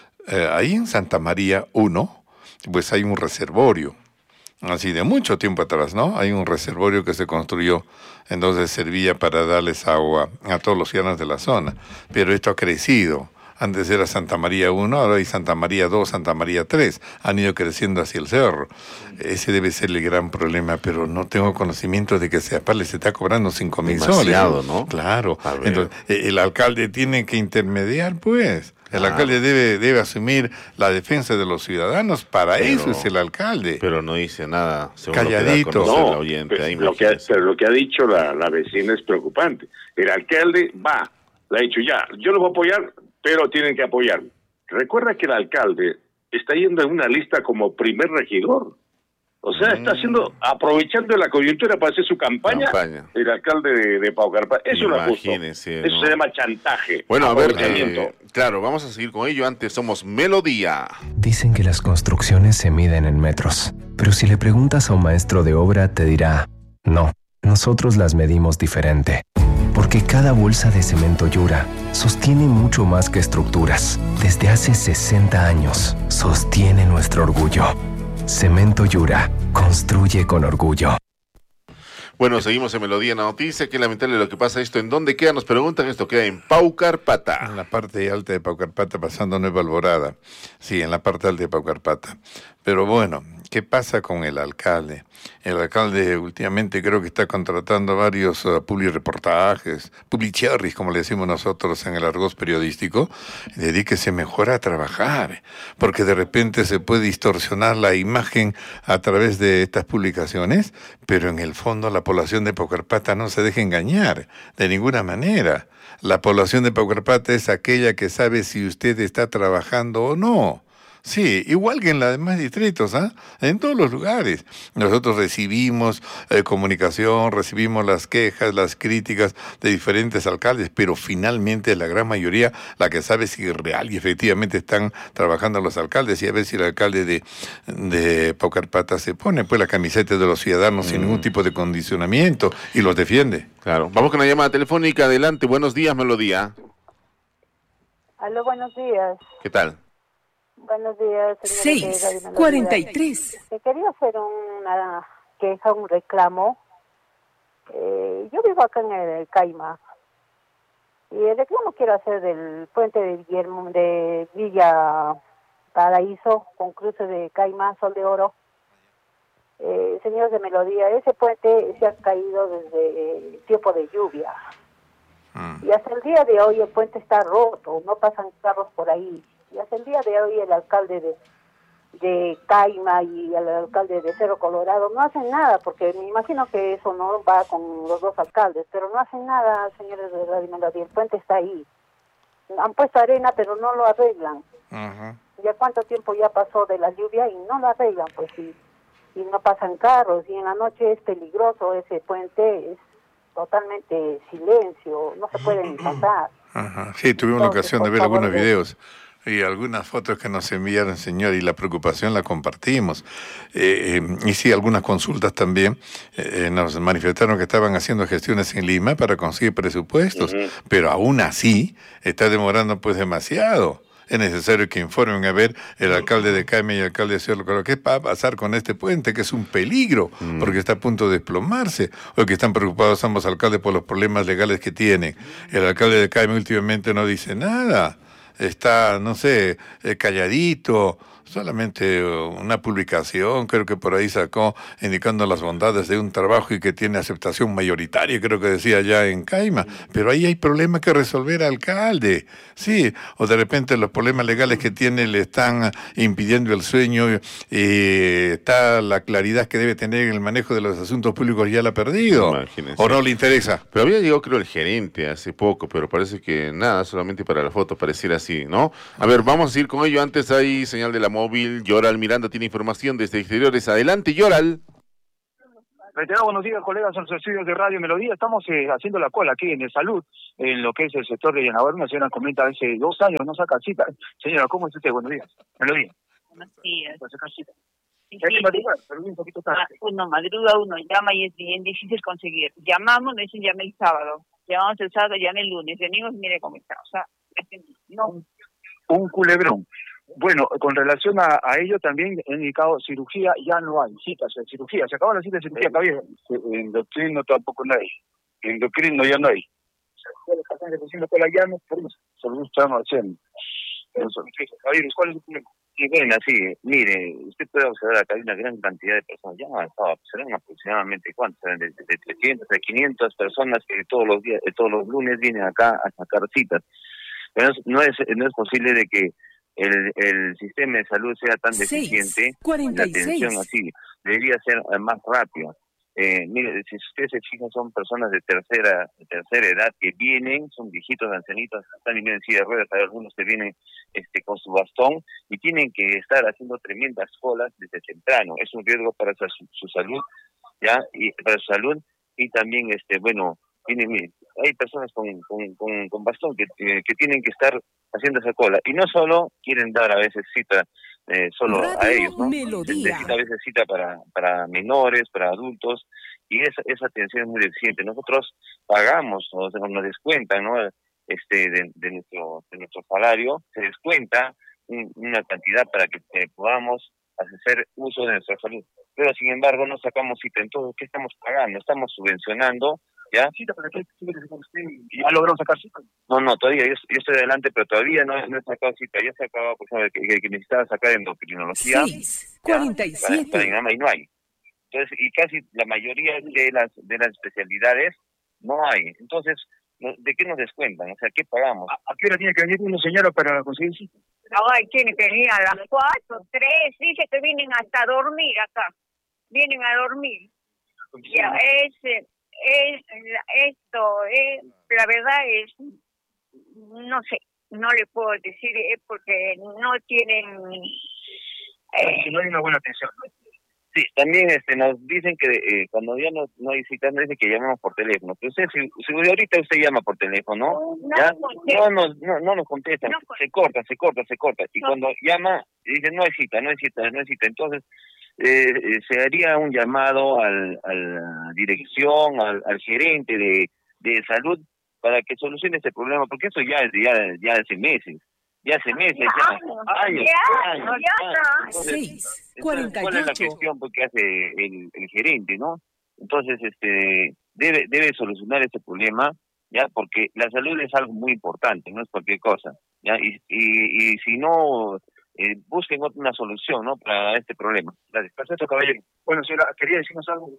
Ahí en Santa María 1, pues hay un reservorio. Así de mucho tiempo atrás, ¿no? Hay un reservorio que se construyó, entonces servía para darles agua a todos los ciudadanos de la zona. Pero esto ha crecido. Antes era Santa María 1, ahora hay Santa María 2, Santa María 3. Han ido creciendo hacia el cerro. Ese debe ser el gran problema, pero no tengo conocimiento de que Ceapal les está cobrando 5.000 soles. Demasiado, ¿no? Claro. Entonces, el alcalde tiene que intermediar, pues. El alcalde debe asumir la defensa de los ciudadanos, eso es el alcalde. Pero no dice nada, calladito. No, pero lo que ha dicho la vecina es preocupante. El alcalde le ha dicho ya, yo los voy a apoyar, pero tienen que apoyarme. Recuerda que el alcalde está yendo en una lista como primer regidor. O sea, está aprovechando la coyuntura para hacer su campaña. El alcalde de Paucarpata. Eso no es justo. Eso se llama chantaje. Bueno, a ver, claro, vamos a seguir con ello. Antes somos Melodía. Dicen que las construcciones se miden en metros, pero si le preguntas a un maestro de obra te dirá, no, nosotros las medimos diferente. Porque cada bolsa de cemento Yura sostiene mucho más que estructuras. Desde hace 60 años, sostiene nuestro orgullo. Cemento Yura, construye con orgullo. Bueno, seguimos en Melodía en la noticia. Qué lamentable lo que pasa. ¿Esto en dónde queda? Nos preguntan. Esto queda en Paucarpata. En la parte alta de Paucarpata, pasando Nueva Alborada. Sí, en la parte alta de Paucarpata. Pero bueno, ¿qué pasa con el alcalde? El alcalde últimamente creo que está contratando varios publireportajes, publicherries, como le decimos nosotros en el argot periodístico. Dedíquese mejor a trabajar, porque de repente se puede distorsionar la imagen a través de estas publicaciones, pero en el fondo la población de Paucarpata no se deja engañar de ninguna manera. La población de Paucarpata es aquella que sabe si usted está trabajando o no. Sí, igual que en los demás distritos, en todos los lugares. Nosotros recibimos comunicación, recibimos las quejas, las críticas de diferentes alcaldes, pero finalmente la gran mayoría la que sabe si real y efectivamente están trabajando los alcaldes, y a ver si el alcalde de Paucarpata se pone pues la camiseta de los ciudadanos sin ningún tipo de condicionamiento y los defiende. Claro. Vamos con la llamada telefónica. Adelante. Buenos días, Melodía. Aló, buenos días. ¿Qué tal? Buenos días, señora. 6:43. Quería hacer una queja, un reclamo. Yo vivo acá en el Caima. Y el reclamo quiero hacer del puente de Villa Paraíso, con cruce de Caima, Sol de Oro. Señores de Melodía, ese puente se ha caído desde tiempo de lluvia. Y hasta el día de hoy el puente está roto, no pasan carros por ahí. Y hasta el día de hoy el alcalde de Caima y el alcalde de Cerro Colorado no hacen nada, porque me imagino que eso no va con los dos alcaldes, pero no hacen nada, señores de Radio Melodía. El puente está ahí. Han puesto arena, pero no lo arreglan. Ya cuánto tiempo ya pasó de la lluvia y no lo arreglan, pues, y no pasan carros, y en la noche es peligroso ese puente, es totalmente silencio, no se puede ni pasar. Sí, tuvimos la ocasión de ver algunos videos y algunas fotos que nos enviaron, señor, y la preocupación la compartimos. Y sí, algunas consultas también nos manifestaron que estaban haciendo gestiones en Lima para conseguir presupuestos, pero aún así está demorando pues demasiado. Es necesario que informen a ver el alcalde de Caima y el alcalde de Cerro Colorado qué va a pasar con este puente, que es un peligro, porque está a punto de desplomarse, o que están preocupados ambos alcaldes por los problemas legales que tienen. El alcalde de Caima últimamente no dice nada, está, no sé, calladito, solamente una publicación, creo que por ahí sacó indicando las bondades de un trabajo y que tiene aceptación mayoritaria, creo que decía ya en Caima, pero ahí hay problemas que resolver, alcalde, sí, o de repente los problemas legales que tiene le están impidiendo el sueño, está la claridad que debe tener en el manejo de los asuntos públicos, ya la ha perdido, Imagínense. o no le interesa. Pero había llegado, creo, el gerente hace poco, pero parece que nada, solamente para la foto pareciera así, ¿no? A ver, vamos a ir con ello. Antes hay señal de la móvil. Yoral Miranda tiene información desde exteriores. Adelante, Yoral. Reiterado, buenos días, colegas, en los estudios de Radio Melodía. Estamos haciendo la cola aquí en el Salud, en lo que es el sector de Llanabar. Una señora comenta, hace 2 años no saca cita. Señora, ¿cómo es usted? Buenos días. Melodía. Buenos días. ¿Para sacar cita? Sí, Hay que madrugar, pero un poquito tarde. Uno madruga, uno llama y es bien difícil conseguir. Llamamos, nos dicen llame el sábado. Llamamos el sábado, llame el lunes. Venimos, mire cómo está. O sea, no. Un culebrón. Bueno, con relación a ello también he indicado cirugía, ya no hay citas de cirugía. Se acabó la cita de cirugía, caballero. Endocrino tampoco no hay. Endocrino ya no hay. Solo estamos haciendo. Caballero, ¿cuál es el problema? Y bueno, sí, mire, usted puede observar acá hay una gran cantidad de personas, ya serán aproximadamente, ¿cuántos? De 300 a 500 personas que todos los días, todos los lunes vienen acá a sacar citas. Pero no es posible de que el sistema de salud sea tan deficiente, la atención así, debería ser más rápida. Mire, si ustedes se fijan, son personas de tercera edad que vienen, son viejitos, ancianitos, están viniendo en silla de ruedas, hay algunos que vienen con su bastón y tienen que estar haciendo tremendas colas desde temprano. Es un riesgo para su salud, ya, y para su salud, y también mire, hay personas con bastón que tienen que estar haciendo esa cola, y no solo quieren dar a veces cita solo Radio a ellos, ¿no? Melodía. Necesita a veces cita para menores, para adultos, y esa atención es muy deficiente. Nosotros pagamos, o sea, nos descuentan, ¿no? De nuestro salario, se descuenta una cantidad para que podamos hacer uso de nuestra salud. Pero sin embargo no sacamos cita. Entonces, ¿qué estamos pagando? Estamos subvencionando, ¿ya? ¿Cita para qué? ¿Ya logró sacar cita? No, todavía, yo estoy adelante, pero todavía no he sacado cita. Ya se acababa, por ejemplo, que necesitaba sacar endocrinología. 6:47. Para mi mamá, y no hay. Entonces, y casi la mayoría de las especialidades no hay. Entonces, ¿de qué nos descuentan? O sea, ¿qué pagamos? ¿A qué hora tiene que venir una señora para conseguir cita? Ay, tiene que venir a las 4, 3, dice que vienen hasta a dormir acá. Vienen a dormir. Ya, la verdad es, no sé, no le puedo decir, porque no tienen... no hay una buena atención. Sí, también nos dicen que cuando ya no hay citas, nos dicen que llamamos por teléfono. Pero usted, si ahorita usted llama por teléfono, ¿ya? No nos contestan, se corta. Y cuando llama, dicen no hay cita. Entonces, se haría un llamado a la dirección, al gerente de salud, para que solucione este problema, porque eso ya hace meses. Años. Entonces, 6:48. ¿cuál es la gestión que hace el gerente, no? Entonces, debe solucionar este problema, ya, porque la salud es algo muy importante, no es cualquier cosa, ya, y si no, busquen una solución, ¿no?, para este problema. Gracias. Perfecto, caballero. Bueno, señora, ¿quería decirnos algo?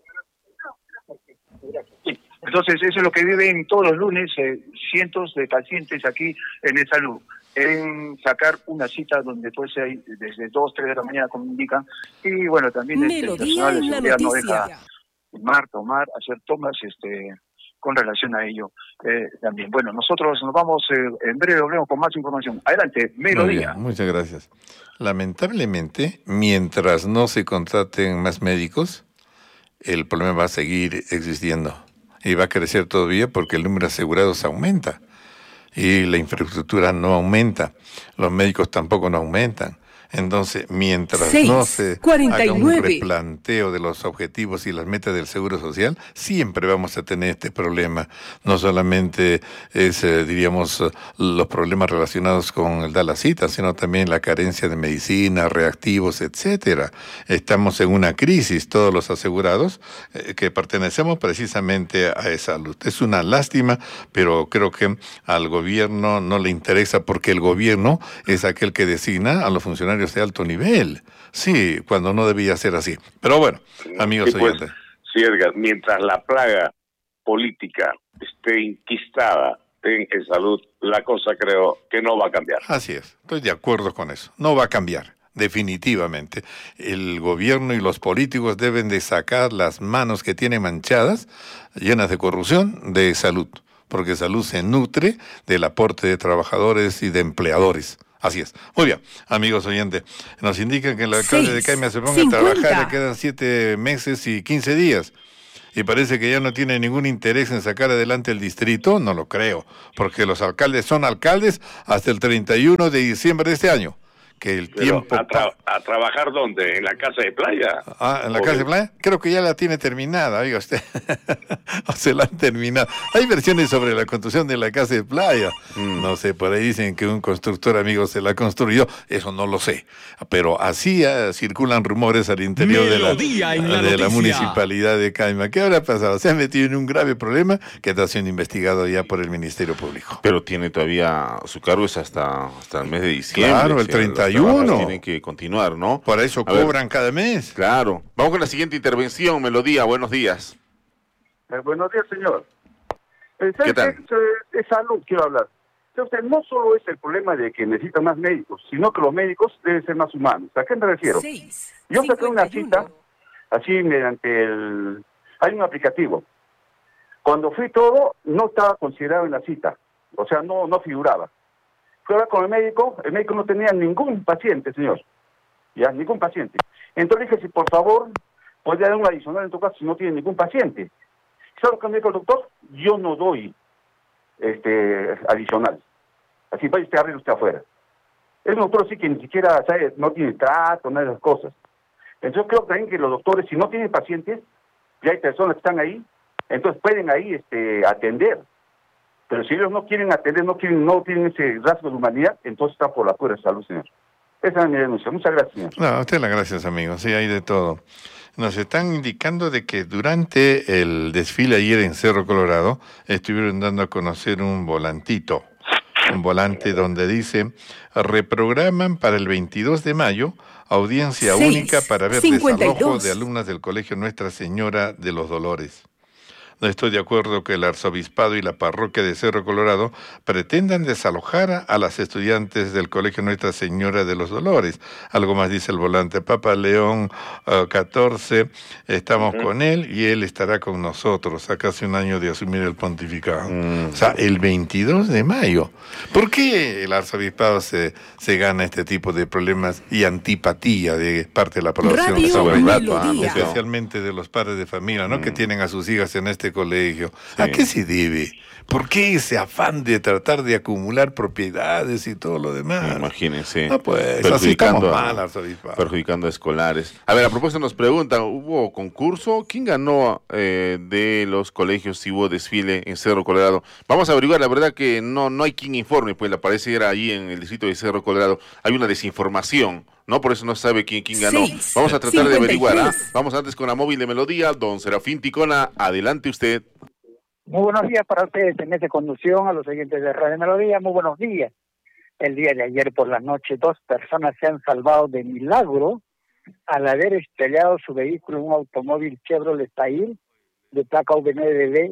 Sí. Entonces, eso es lo que viven todos los lunes cientos de pacientes aquí en el Salud, en sacar una cita donde puede ser desde 2, 3 de la mañana, como indican, y bueno, también el personal de seguridad no deja tomar, hacer tomas con relación a ello también. Bueno, nosotros nos vamos, en breve volvemos con más información. Adelante, Melodía. Muchas gracias. Lamentablemente, mientras no se contraten más médicos, el problema va a seguir existiendo y va a crecer todavía porque el número de asegurados aumenta y la infraestructura no aumenta, los médicos tampoco no aumentan. Entonces, mientras no se haga un replanteo de los objetivos y las metas del Seguro Social, siempre vamos a tener este problema. No solamente es, diríamos, los problemas relacionados con el dar la cita, sino también la carencia de medicina, reactivos, etcétera. Estamos en una crisis, todos los asegurados que pertenecemos precisamente a esa salud. Es una lástima, pero creo que al gobierno no le interesa, porque el gobierno es aquel que designa a los funcionarios funcionarios de alto nivel. Sí, cuando no debía ser así. Pero bueno, amigos oyentes. Sí, Edgar, mientras la plaga política esté inquistada en salud, la cosa creo que no va a cambiar. Así es, estoy de acuerdo con eso. No va a cambiar, definitivamente. El gobierno y los políticos deben de sacar las manos que tienen manchadas, llenas de corrupción, de salud. Porque salud se nutre del aporte de trabajadores y de empleadores. Así es. Muy bien, amigos oyentes, nos indican que el alcalde de Caima se ponga a trabajar, le quedan 7 meses y 15 días. Y parece que ya no tiene ningún interés en sacar adelante el distrito. No lo creo, porque los alcaldes son alcaldes hasta el 31 de diciembre de este año. Que el tiempo... ¿A trabajar dónde? ¿En la casa de playa? ¿En la casa de playa? Creo que ya la tiene terminada, oiga usted. O se la han terminado. Hay versiones sobre la construcción de la casa de playa. No sé, por ahí dicen que un constructor amigo se la construyó. Eso no lo sé. Pero así circulan rumores al interior de la municipalidad de Caima. ¿Qué habrá pasado? Se ha metido en un grave problema que está siendo investigado ya por el Ministerio Público. Pero tiene todavía, su cargo es hasta el mes de diciembre. Claro, el 31. Tienen que continuar, ¿no? Por eso cobran cada mes. Claro. Vamos con la siguiente intervención. Melodía, buenos días. Buenos días, señor. ¿Qué tal? De salud quiero hablar. Entonces, no solo es el problema de que necesitan más médicos, sino que los médicos deben ser más humanos. ¿A qué me refiero? Yo saqué una cita, así mediante hay un aplicativo. Cuando fui todo, no estaba considerado en la cita. O sea, no figuraba. Fui a hablar con el médico no tenía ningún paciente, señor. Ya, ningún paciente. Entonces dije, si por favor, podría dar un adicional en tu caso si no tiene ningún paciente. ¿Sabe lo que me dijo el doctor? Yo no doy adicional. Así vaya usted a arreglar usted afuera. Es un doctor sí que ni siquiera, ¿sabe? No tiene trato, nada de esas cosas. Entonces creo también que los doctores, si no tienen pacientes, ya hay personas que están ahí, entonces pueden ahí atender. Pero si ellos no quieren atender, no tienen ese rasgo de humanidad, entonces está por la pura salud, señor. Esa es mi denuncia. Muchas gracias, señor. No, a usted las gracias, amigo. Sí, hay de todo. Nos están indicando de que durante el desfile ayer en Cerro Colorado estuvieron dando a conocer un volantito. Un volante donde dice, reprograman para el 22 de mayo audiencia única para ver desalojo de alumnas del Colegio Nuestra Señora de los Dolores. No estoy de acuerdo que el arzobispado y la parroquia de Cerro Colorado pretendan desalojar a las estudiantes del Colegio Nuestra Señora de los Dolores. Algo más dice el volante. Papa León XIV, estamos con él y él estará con nosotros a casi un año de asumir el pontificado. O sea, el 22 de mayo. ¿Por qué el arzobispado se gana este tipo de problemas y antipatía de parte de la población? Especialmente de los padres de familia, ¿no? Que tienen a sus hijas en este colegio. Sí. ¿A qué se debe? ¿Por qué ese afán de tratar de acumular propiedades y todo lo demás? Imagínense. No, pues, perjudicando a escolares. A ver, a propósito nos preguntan, ¿hubo concurso? ¿Quién ganó de los colegios si hubo desfile en Cerro Colorado? Vamos a averiguar, la verdad que no hay quien informe, pues la parece era ahí en el distrito de Cerro Colorado. Hay una desinformación, ¿no? Por eso no sabe quién ganó. Vamos a tratar de averiguar. Vamos antes con la móvil de Melodía. Don Serafín Ticona, adelante usted. Muy buenos días para ustedes en esta conducción, a los oyentes de Radio Melodía, muy buenos días. El día de ayer por la noche, 2 personas se han salvado de milagro al haber estrellado su vehículo en un automóvil Chevrolet Tail de placa VNDB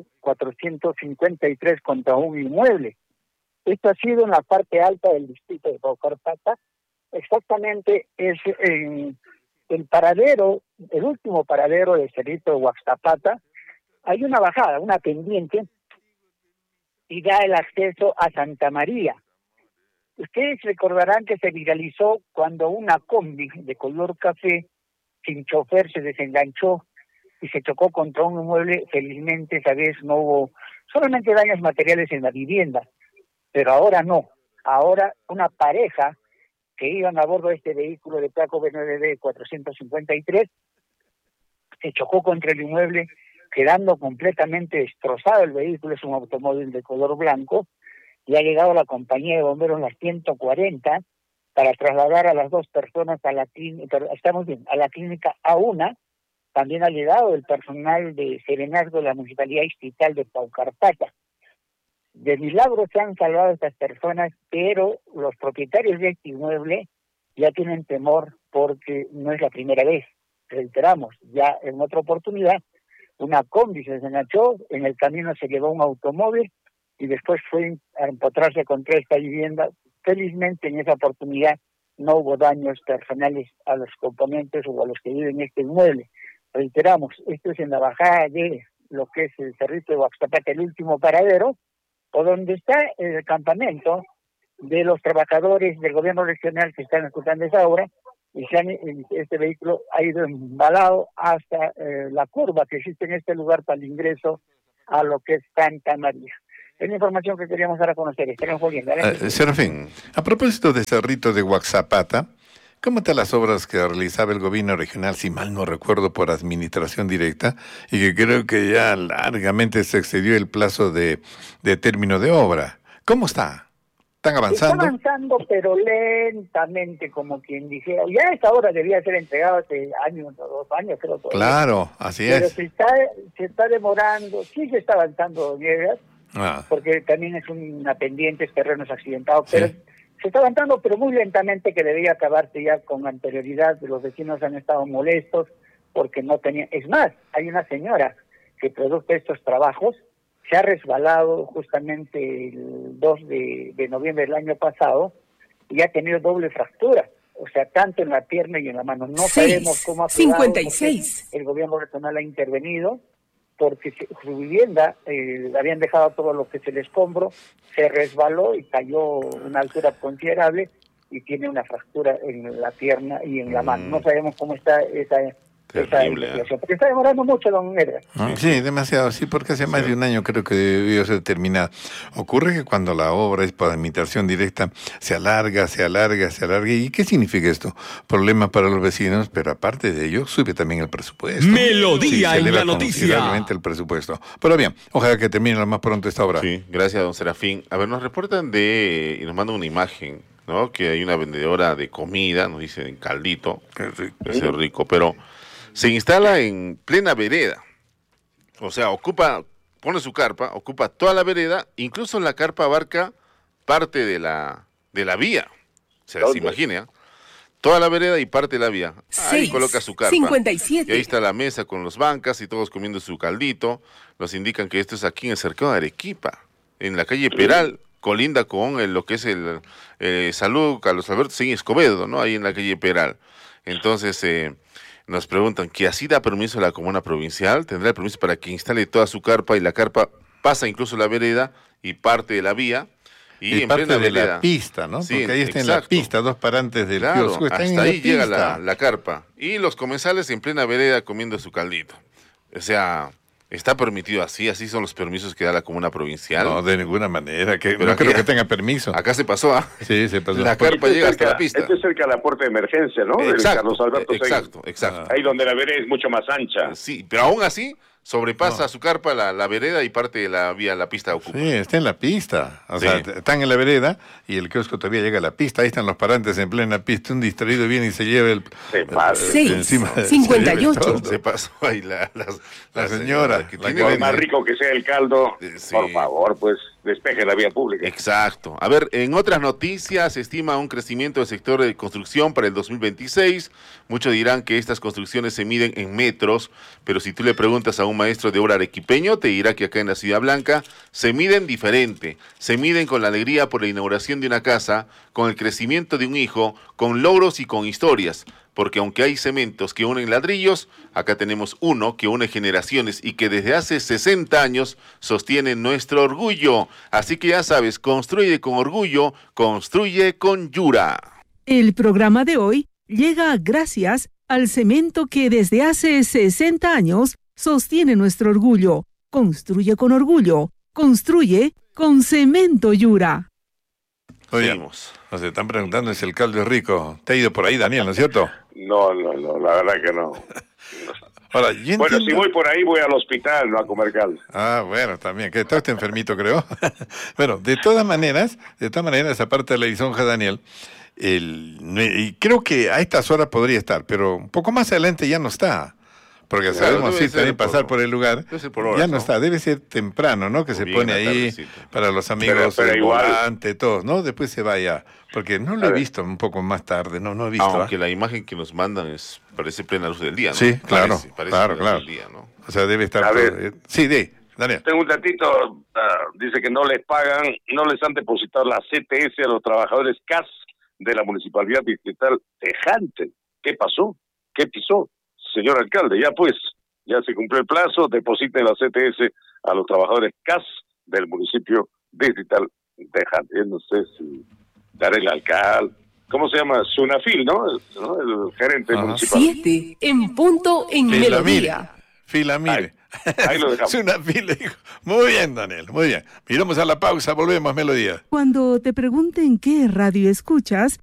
453 contra un inmueble. Esto ha sido en la parte alta del distrito de Paucarpata. Exactamente es en el paradero, el último paradero del cerrito de Huaxtapata. Hay una bajada, una pendiente, y da el acceso a Santa María. Ustedes recordarán que se viralizó cuando una combi de color café, sin chofer, se desenganchó y se chocó contra un inmueble. Felizmente esa vez no hubo solamente daños materiales en la vivienda, pero ahora no. Ahora una pareja que iban a bordo de este vehículo de placa VNDB 453 se chocó contra el inmueble, quedando completamente destrozado el vehículo. Es un automóvil de color blanco y ha llegado la compañía de bomberos, las 140, para trasladar a las 2 personas a la clínica, a la clínica A1. También ha llegado el personal de Serenazgo de la Municipalidad Distrital de Paucarpata. De milagro se han salvado estas personas, pero los propietarios de este inmueble ya tienen temor porque no es la primera vez. Reiteramos, ya en otra oportunidad, una combi se enganchó, en el camino se llevó un automóvil y después fue a empotrarse contra esta vivienda. Felizmente en esa oportunidad no hubo daños personales a los componentes o a los que viven en este inmueble. Reiteramos, esto es en la bajada de lo que es el Cerrito de Huaxtapata, el último paradero, o donde está el campamento de los trabajadores del gobierno regional que están ejecutando esa obra, y este vehículo ha ido embalado hasta la curva que existe en este lugar para el ingreso a lo que es Santa María. Es la información que queríamos dar a conocer. Estaremos volviendo. Serafín, a propósito de Cerrito de Huaxtapata, ¿cómo están las obras que realizaba el gobierno regional, si mal no recuerdo, por administración directa, y que creo que ya largamente se excedió el plazo de término de obra? ¿Cómo está? ¿Están avanzando? Está avanzando, pero lentamente, como quien dijera. Ya a esta hora debía ser entregado hace años o 2 años, creo. Claro, así pero es. Se está demorando, sí se está avanzando, Niegas, porque también es una pendiente, es terrenos accidentados, pero se está avanzando, pero muy lentamente, que debía acabarse ya con anterioridad. Los vecinos han estado molestos porque no tenían. Es más, hay una señora que produce estos trabajos, se ha resbalado justamente el 2 de noviembre del año pasado y ha tenido doble fractura, o sea, tanto en la pierna y en la mano. No sabemos cómo ha quedado, 56. El gobierno regional ha intervenido porque su vivienda, habían dejado todo lo que es el escombro, se resbaló y cayó a una altura considerable y tiene una fractura en la pierna y en la mano. No sabemos cómo está esa investigación, porque está demorando mucho, don Edgar. Sí, demasiado, sí, porque hace más de un año creo que debió ser terminada. Ocurre que cuando la obra es por administración directa, se alarga. ¿Y qué significa esto? Problema para los vecinos, pero aparte de ello, sube también el presupuesto. Melodía en la noticia. Considerablemente el presupuesto. Pero bien, ojalá que termine lo más pronto esta obra. Sí, gracias, don Serafín. A ver, nos reportan y nos mandan una imagen, ¿no? Que hay una vendedora de comida, nos dicen caldito, es rico, pero se instala en plena vereda. O sea, pone su carpa, ocupa toda la vereda, incluso la carpa abarca parte de la vía. O sea, se imagina, toda la vereda y parte de la vía. Ahí coloca su carpa. 57. Y ahí está la mesa con los bancas y todos comiendo su caldito. Nos indican que esto es aquí en el cercado de Arequipa, en la calle Peral, colinda con lo que es el Salud Carlos Alberto Sin Escobedo, ¿no? Ahí en la calle Peral. Entonces, nos preguntan que así da permiso la comuna provincial, tendrá el permiso para que instale toda su carpa, y la carpa pasa incluso la vereda y parte de la vía. Y en parte plena de vereda. La pista, ¿no? Sí, porque ahí está en la pista, 2 parantes del kiosco. Hasta ahí llega la carpa. Y los comensales en plena vereda comiendo su caldito. O sea, está permitido así son los permisos que da la comuna provincial. No, de ninguna manera, no creo que tenga permiso. Acá se pasó, Sí, se pasó. La carpa llega hasta la pista. Esto es cerca de la puerta de emergencia, ¿no? Del Carlos Alberto exacto. Ahí donde la vereda es mucho más ancha. Sí, pero aún así sobrepasa su carpa la vereda y parte de la vía, la pista ocupa. Sí, está en la pista. O sea, están en la vereda y el kiosco todavía llega a la pista. Ahí están los parantes en plena pista. Un distraído viene y se lleva encima. 58. Se pasó ahí la señora. Por más rico que sea el caldo, por favor, pues despeje la vía pública. Exacto. A ver, en otras noticias, se estima un crecimiento del sector de construcción para el 2026. Muchos dirán que estas construcciones se miden en metros, pero si tú le preguntas a un maestro de obra arequipeño, te dirá que acá en la Ciudad Blanca se miden diferente. Se miden con la alegría por la inauguración de una casa, con el crecimiento de un hijo, con logros y con historias. Porque aunque hay cementos que unen ladrillos, acá tenemos uno que une generaciones y que desde hace 60 años sostiene nuestro orgullo. Así que ya sabes, construye con orgullo, construye con Yura. El programa de hoy llega gracias al cemento que desde hace 60 años sostiene nuestro orgullo. Construye con orgullo, construye con Cemento Yura. Oye, nos están preguntando si el caldo es rico. ¿Te ha ido por ahí, Daniel, no es cierto? No, la verdad que no. Ahora, bueno, si voy por ahí, voy al hospital, no a comer caldo. Bueno, también, que está usted enfermito, creo. Bueno, de todas maneras, aparte de la lisonja, Daniel, y creo que a estas horas podría estar, pero un poco más adelante ya no está. Porque sabemos sí también pasar por el lugar. Horas, ya no está, debe ser temprano, ¿no? Que se pone ahí para los amigos, pero el igual, volante, todos, ¿no? Después se vaya, porque no lo he visto un poco más tarde, no he visto. Aunque la imagen que nos mandan parece plena luz del día, ¿no? Sí, claro, parece claro. Del día, ¿no? O sea, debe estar todo. Sí, Daniel. Tengo un datito, dice que no les pagan, no les han depositado la CTS a los trabajadores CAS de la Municipalidad Distrital de Jante. ¿Qué pasó? ¿Qué pisó? Señor alcalde, ya se cumplió el plazo, depositen la CTS a los trabajadores CAS del municipio distrital de Jante. Yo no sé si daré el alcalde, ¿cómo se llama? Sunafil, ¿no? El gerente municipal. 7 en punto en Melodía. Filamire. Ahí lo dejamos. Sunafil, dijo. Muy bien, Daniel, muy bien. Miramos a la pausa, volvemos, Melodía. Cuando te pregunten qué radio escuchas,